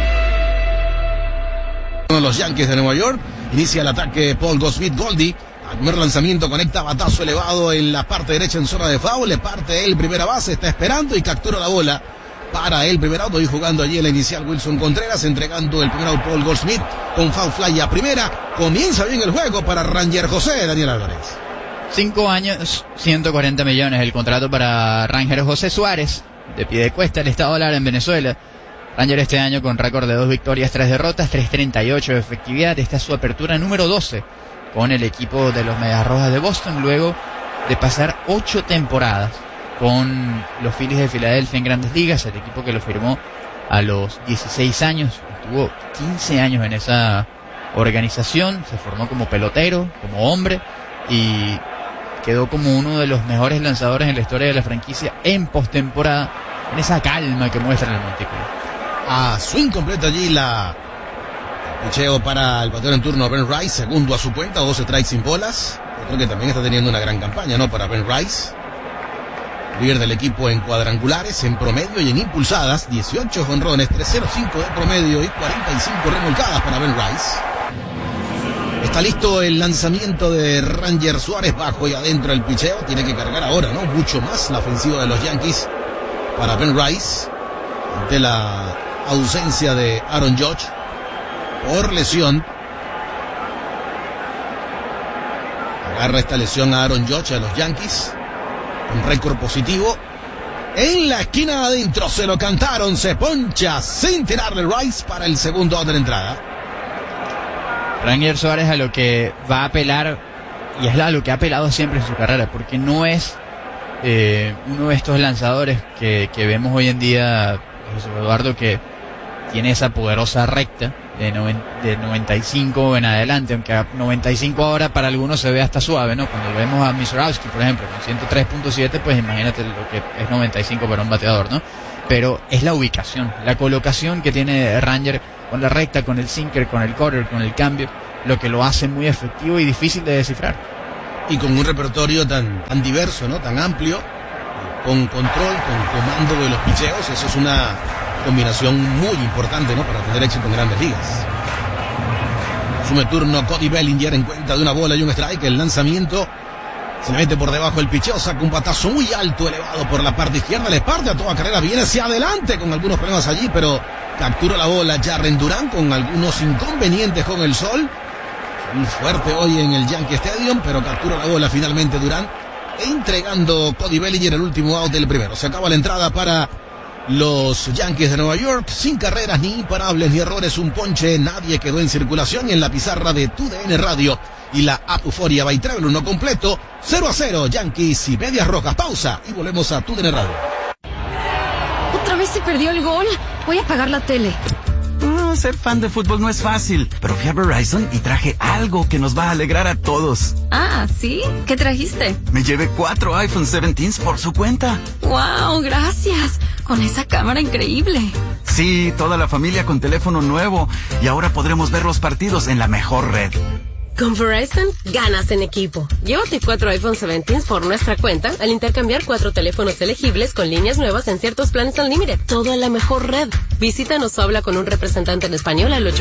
Los Yankees de Nueva York, inicia el ataque Paul Goldschmidt-Goldie. Al primer lanzamiento conecta batazo elevado en la parte derecha en zona de foul, le parte el primera base, está esperando y captura la bola para el primer out. Y jugando allí en la inicial Wilson Contreras, entregando el primer out Paul Goldschmidt con foul fly a primera. Comienza bien el juego para Ranger José, Daniel Álvarez. 5 años, 140 millones el contrato para Ranger José Suárez, de Piedecuesta, el estado Lara en Venezuela. Ranger este año con récord de 2 victorias, 3 derrotas, 3.38 de efectividad. Esta es su apertura número 12 con el equipo de los Medias Rojas de Boston, luego de pasar 8 temporadas con los Phillies de Filadelfia en Grandes Ligas, el equipo que lo firmó a los 16 años. Estuvo 15 años en esa organización, se formó como pelotero, como hombre, y quedó como uno de los mejores lanzadores en la historia de la franquicia en postemporada, en esa calma que muestra en el montículo. A swing completo allí el picheo para el bateador en turno Ben Rice, segundo a su cuenta, 12 strikes sin bolas. Yo creo que también está teniendo una gran campaña, ¿no? Para Ben Rice, líder del equipo en cuadrangulares, en promedio y en impulsadas, 18 jonrones, 3.05 de promedio y 45 remolcadas para Ben Rice. Está listo el lanzamiento de Ranger Suárez, bajo y adentro el picheo, tiene que cargar ahora, ¿no? Mucho más la ofensiva de los Yankees para Ben Rice, ante la ausencia de Aaron Judge por lesión. Agarra esta lesión a Aaron Judge a los Yankees, un récord positivo. En la esquina adentro se lo cantaron, se poncha sin tirarle Rice para el segundo out de la entrada. Ranger Suárez a lo que va a apelar, y es a lo que ha apelado siempre en su carrera, porque no es uno de estos lanzadores que vemos hoy en día, José Eduardo, que tiene esa poderosa recta de 95 en adelante, aunque a 95 ahora para algunos se ve hasta suave, ¿no? Cuando vemos a Misurowski, por ejemplo, con 103.7, pues imagínate lo que es 95 para un bateador, ¿no? pero es la ubicación, la colocación que tiene Ranger con la recta, con el sinker, con el cutter, con el cambio, lo que lo hace muy efectivo y difícil de descifrar. Y con un repertorio tan diverso, ¿no? Tan amplio, con control, con comando de los picheos, eso es una combinación muy importante, ¿no? Para tener éxito en Grandes Ligas. Asume turno Cody Bellinger en cuenta de una bola y un strike. El lanzamiento se le mete por debajo el picheo, saca un batazo muy alto, elevado por la parte izquierda, le parte a toda carrera, viene hacia adelante con algunos problemas allí, pero captura la bola Jarren Duran con algunos inconvenientes con el sol. Muy fuerte hoy en el Yankee Stadium, pero captura la bola finalmente Duran, entregando Cody Bellinger el último out del primero. Se acaba la entrada para los Yankees de Nueva York, sin carreras, ni imparables, ni errores, un ponche, nadie quedó en circulación. Y en la pizarra de TUDN Radio y la app Euforia by Travel, uno completo, 0-0, Yankees y Medias Rojas. Pausa y volvemos a TUDN Radio. Otra vez se perdió el gol. Voy a apagar la tele. Ser fan de fútbol no es fácil, pero fui a Verizon y traje algo que nos va a alegrar a todos. Ah, ¿sí? ¿Qué trajiste? Me llevé 4 iPhone 17s por su cuenta. ¡Wow! Gracias. Con esa cámara increíble. Sí, toda la familia con teléfono nuevo. Y ahora podremos ver los partidos en la mejor red. Con Verizon, ganas en equipo. Llévate 4 iPhone 17 por nuestra cuenta al intercambiar 4 teléfonos elegibles con líneas nuevas en ciertos planes Unlimited. Todo en la mejor red. Visítanos o habla con un representante en español al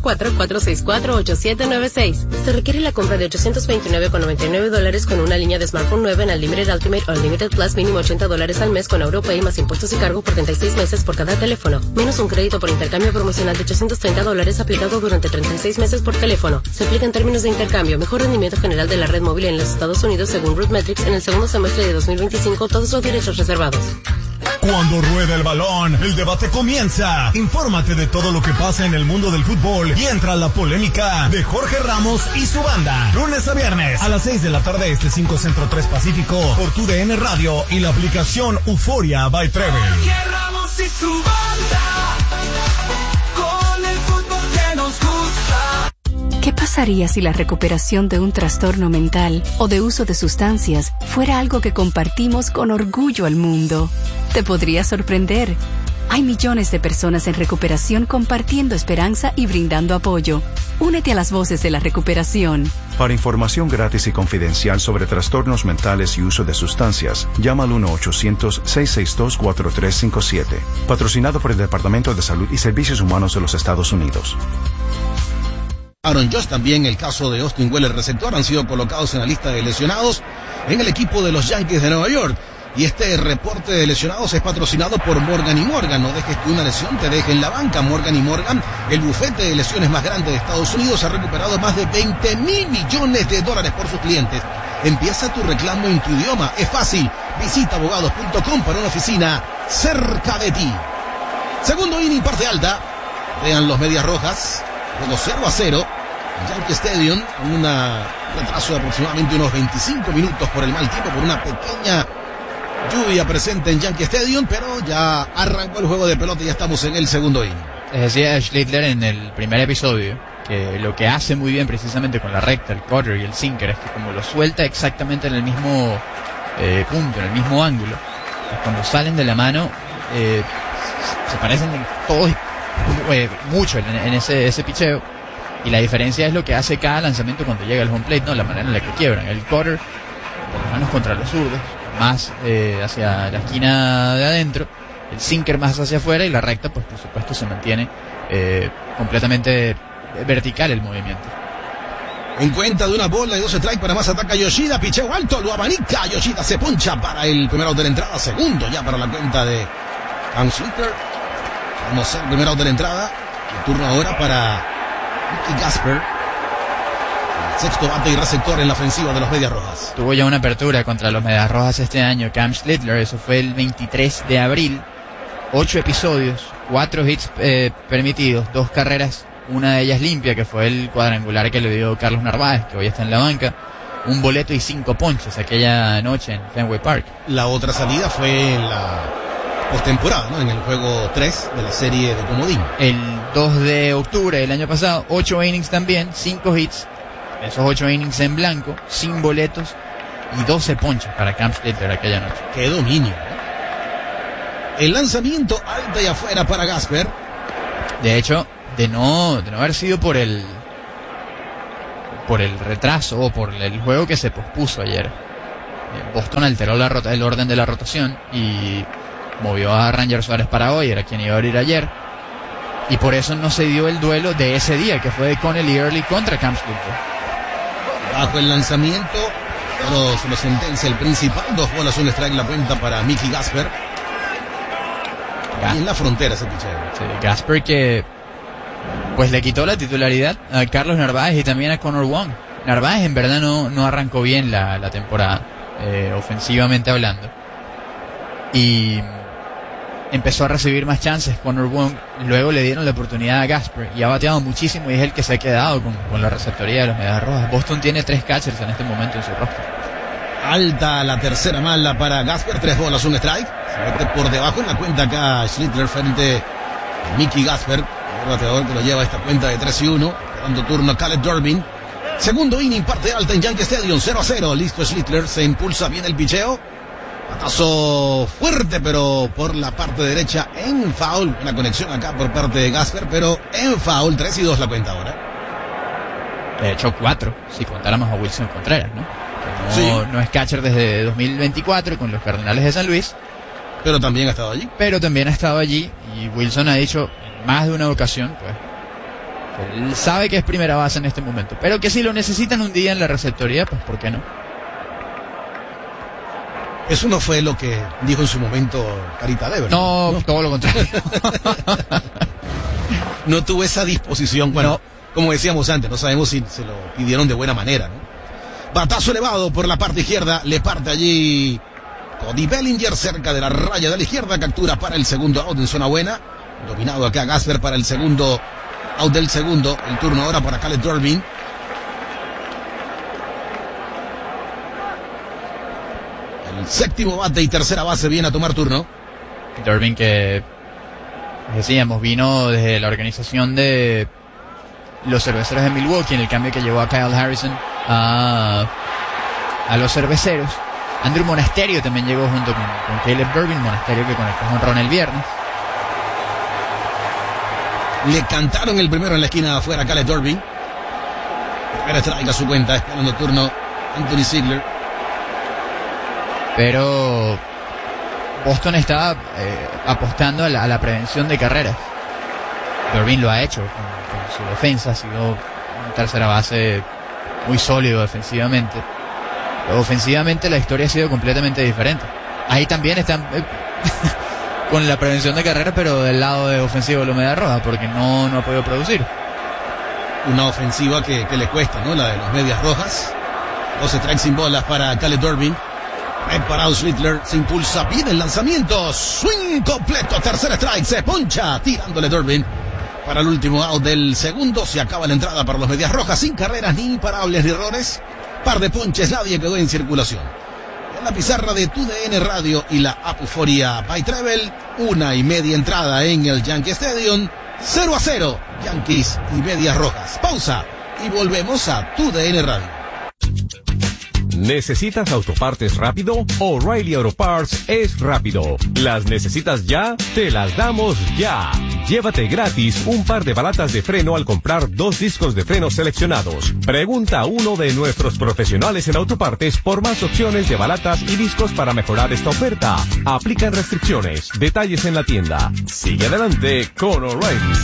844-464-8796. Se requiere la compra de $829.99 con una línea de smartphone nueva en Unlimited Ultimate o Unlimited Plus, mínimo $80 al mes con AuroPay más impuestos y cargo por 36 meses por cada teléfono. Menos un crédito por intercambio promocional de $830 aplicado durante 36 meses por teléfono. Se aplica en términos de intercambio. Mejor rendimiento general de la red móvil en los Estados Unidos según RootMetrics en el segundo semestre de 2025. Todos los derechos reservados. Cuando rueda el balón, el debate comienza. Infórmate de todo lo que pasa en el mundo del fútbol y entra a la polémica de Jorge Ramos y su banda. Lunes a viernes a las 6 de la tarde, 5 Centro 3 Pacífico, por TUDN Radio y la aplicación Euforia by Travel. Jorge Ramos y su banda, con el fútbol que nos gusta. ¿Qué pasaría si la recuperación de un trastorno mental o de uso de sustancias fuera algo que compartimos con orgullo al mundo? Te podría sorprender. Hay millones de personas en recuperación compartiendo esperanza y brindando apoyo. Únete a las voces de la recuperación. Para información gratis y confidencial sobre trastornos mentales y uso de sustancias, llama al 1-800-662-4357. Patrocinado por el Departamento de Salud y Servicios Humanos de los Estados Unidos. Aaron Judge, también el caso de Austin Wells, el receptor, han sido colocados en la lista de lesionados en el equipo de los Yankees de Nueva York. Y este reporte de lesionados es patrocinado por Morgan & Morgan. No dejes que una lesión te deje en la banca. Morgan & Morgan, el bufete de lesiones más grande de Estados Unidos, ha recuperado más de $20,000 millones por sus clientes. Empieza tu reclamo en tu idioma. Es fácil. Visita abogados.com para una oficina cerca de ti. Segundo inning, parte alta. Vean los Medias Rojas. Juego 0-0. Yankee Stadium, con un retraso de aproximadamente unos 25 minutos por el mal tiempo, por una pequeña lluvia presente en Yankee Stadium, pero ya arrancó el juego de pelota y ya estamos en el segundo inning. Les decía Schlittler en el primer episodio que lo que hace muy bien precisamente con la recta, el cutter y el sinker es que como lo suelta exactamente en el mismo punto, en el mismo ángulo, pues cuando salen de la mano se parecen todos mucho en ese picheo. Y la diferencia es lo que hace cada lanzamiento cuando llega al home plate, ¿no? La manera en la que quiebran. El cutter, por lo menos contra los zurdos, más hacia la esquina de adentro. El sinker más hacia afuera y la recta, pues por supuesto se mantiene completamente vertical el movimiento. En cuenta de una bola y 2 strikes para más, ataca Yoshida, picheo alto, lo abanica, Yoshida se poncha para el primer out de la entrada, segundo ya para la cuenta de Cam Slitter. Vamos al primer out de la entrada, el turno ahora para Ricky Gasper, el sexto bate y receptor en la ofensiva de los Medias Rojas. Tuvo ya una apertura contra los Medias Rojas este año, Cam Schlittler, eso fue el 23 de abril, 8 episodios, 4 hits permitidos, 2 carreras, una de ellas limpia, que fue el cuadrangular que le dio Carlos Narváez, que hoy está en la banca, un boleto y 5 ponches aquella noche en Fenway Park. La otra salida fue en la postemporada, ¿no? En el juego 3 de la serie de comodín. El 2 de octubre del año pasado, 8 innings también, 5 hits, esos 8 innings en blanco, sin boletos y 12 ponches para Cam Schlittler aquella noche. ¡Qué dominio! El lanzamiento alta y afuera para Gasper. De hecho, de no haber sido por el retraso o por el juego que se pospuso ayer, Boston alteró el orden de la rotación y movió a Ranger Suárez para hoy, era quien iba a abrir ayer, y por eso no se dio el duelo de ese día, que fue de Connelly Early contra Cam Stumpf. Bajo el lanzamiento, pero se lo sentencia el principal, 2 bolas, un strike la cuenta para Mickey Gasper. Y en la frontera ese picheo. Sí, Gasper que pues le quitó la titularidad a Carlos Narváez y también a Connor Wong. Narváez en verdad no arrancó bien la temporada, ofensivamente hablando, y empezó a recibir más chances Connor Wong. Luego le dieron la oportunidad a Gasper y ha bateado muchísimo, y es el que se ha quedado con la receptoría de los Medias Rojas. Boston tiene 3 catchers en este momento en su roster. Alta la tercera mala para Gasper, 3 bolas, un strike. Se mete por debajo en la cuenta acá Schlittler frente a Mickey Gasper, el bateador que lo lleva a esta cuenta de 3-1, dando turno a Caleb Durbin. Segundo inning, parte alta en Yankee Stadium, 0-0. Listo Schlittler, se impulsa bien el picheo. Patazo fuerte, pero por la parte derecha en foul. Una conexión acá por parte de Gasper, pero en foul. 3-2 la cuenta ahora. De hecho, 4, si contáramos a Wilson Contreras, ¿no? Sí. No es catcher desde 2024 con los Cardenales de San Luis. Pero también ha estado allí. Y Wilson ha dicho en más de una ocasión, pues, que él sabe que es primera base en este momento, pero que si lo necesitan un día en la receptoría, pues ¿por qué no? Eso no fue lo que dijo en su momento Carita Lever. No, todo lo contrario. No tuvo esa disposición. Bueno, como decíamos antes, no sabemos si se lo pidieron de buena manera, ¿no? Batazo elevado por la parte izquierda, le parte allí Cody Bellinger cerca de la raya de la izquierda, captura para el segundo out en zona buena. Dominado acá Gasper para el segundo out del segundo. El turno ahora para Caleb Durbin. El séptimo bate y tercera base viene a tomar turno. Durbin, que decíamos, vino desde la organización de los Cerveceros de Milwaukee en el cambio que llevó a Kyle Harrison a los Cerveceros. Andrew Monasterio también llegó junto con Caleb Durbin. Monasterio que conectó con Ron el viernes. Le cantaron el primero en la esquina de afuera a Caleb Durbin. Primera strike a su cuenta, esperando turno Anthony Ziegler. Pero Boston está apostando a la prevención de carreras. Durbin lo ha hecho con su defensa, ha sido una tercera base muy sólido defensivamente. Pero ofensivamente la historia ha sido completamente diferente. Ahí también están con la prevención de carreras, pero del lado de ofensivo de los Medias Rojas, porque no ha podido producir. Una ofensiva que le cuesta, ¿no? La de los Medias Rojas. 12 strikes sin bolas para Caleb Durbin. Parado Schlittler, se impulsa bien el lanzamiento, swing completo, tercer strike, se poncha, tirándole Durbin para el último out del segundo. Se acaba la entrada para los Medias Rojas, sin carreras ni imparables ni errores, par de ponches, nadie quedó en circulación. En la pizarra de TUDN Radio y la app Euforia by Travel, 1:30 entrada en el Yankee Stadium, 0-0, Yankees y Medias Rojas. Pausa y volvemos a TUDN Radio. ¿Necesitas autopartes rápido? O'Reilly Auto Parts es rápido. ¿Las necesitas ya? Te las damos ya. Llévate gratis un par de balatas de freno al comprar 2 discos de frenos seleccionados. Pregunta a uno de nuestros profesionales en autopartes por más opciones de balatas y discos para mejorar esta oferta. Aplican restricciones. Detalles en la tienda. Sigue adelante con O'Reilly.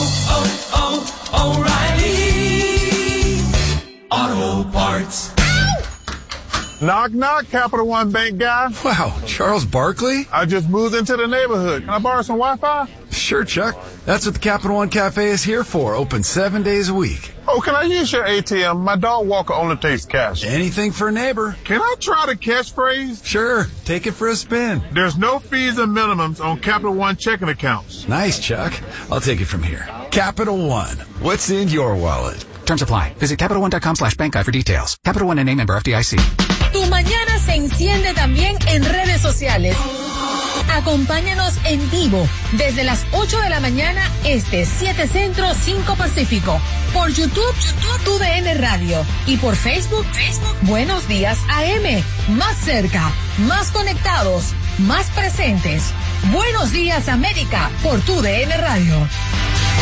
O'Reilly Auto Parts. Knock, knock, Capital One Bank guy. Wow, Charles Barkley? I just moved into the neighborhood. Can I borrow some Wi-Fi? Sure, Chuck. That's what the Capital One Cafe is here for. Open 7 days a week. Oh, can I use your ATM? My dog walker only takes cash. Anything for a neighbor. Can I try the catchphrase? Sure. Take it for a spin. There's no fees and minimums on Capital One checking accounts. Nice, Chuck. I'll take it from here. Capital One. What's in your wallet? Terms apply. Visit CapitalOne.com/bankguide for details. Capital One, N.A. member FDIC. Tu mañana se enciende también en redes sociales. Acompáñanos en vivo desde las 8 de la mañana 7 Centro, 5 Pacífico. Por YouTube, TUDN Radio. Y por Facebook, Buenos Días AM. Más cerca, más conectados, más presentes. Buenos Días América por tu DN Radio.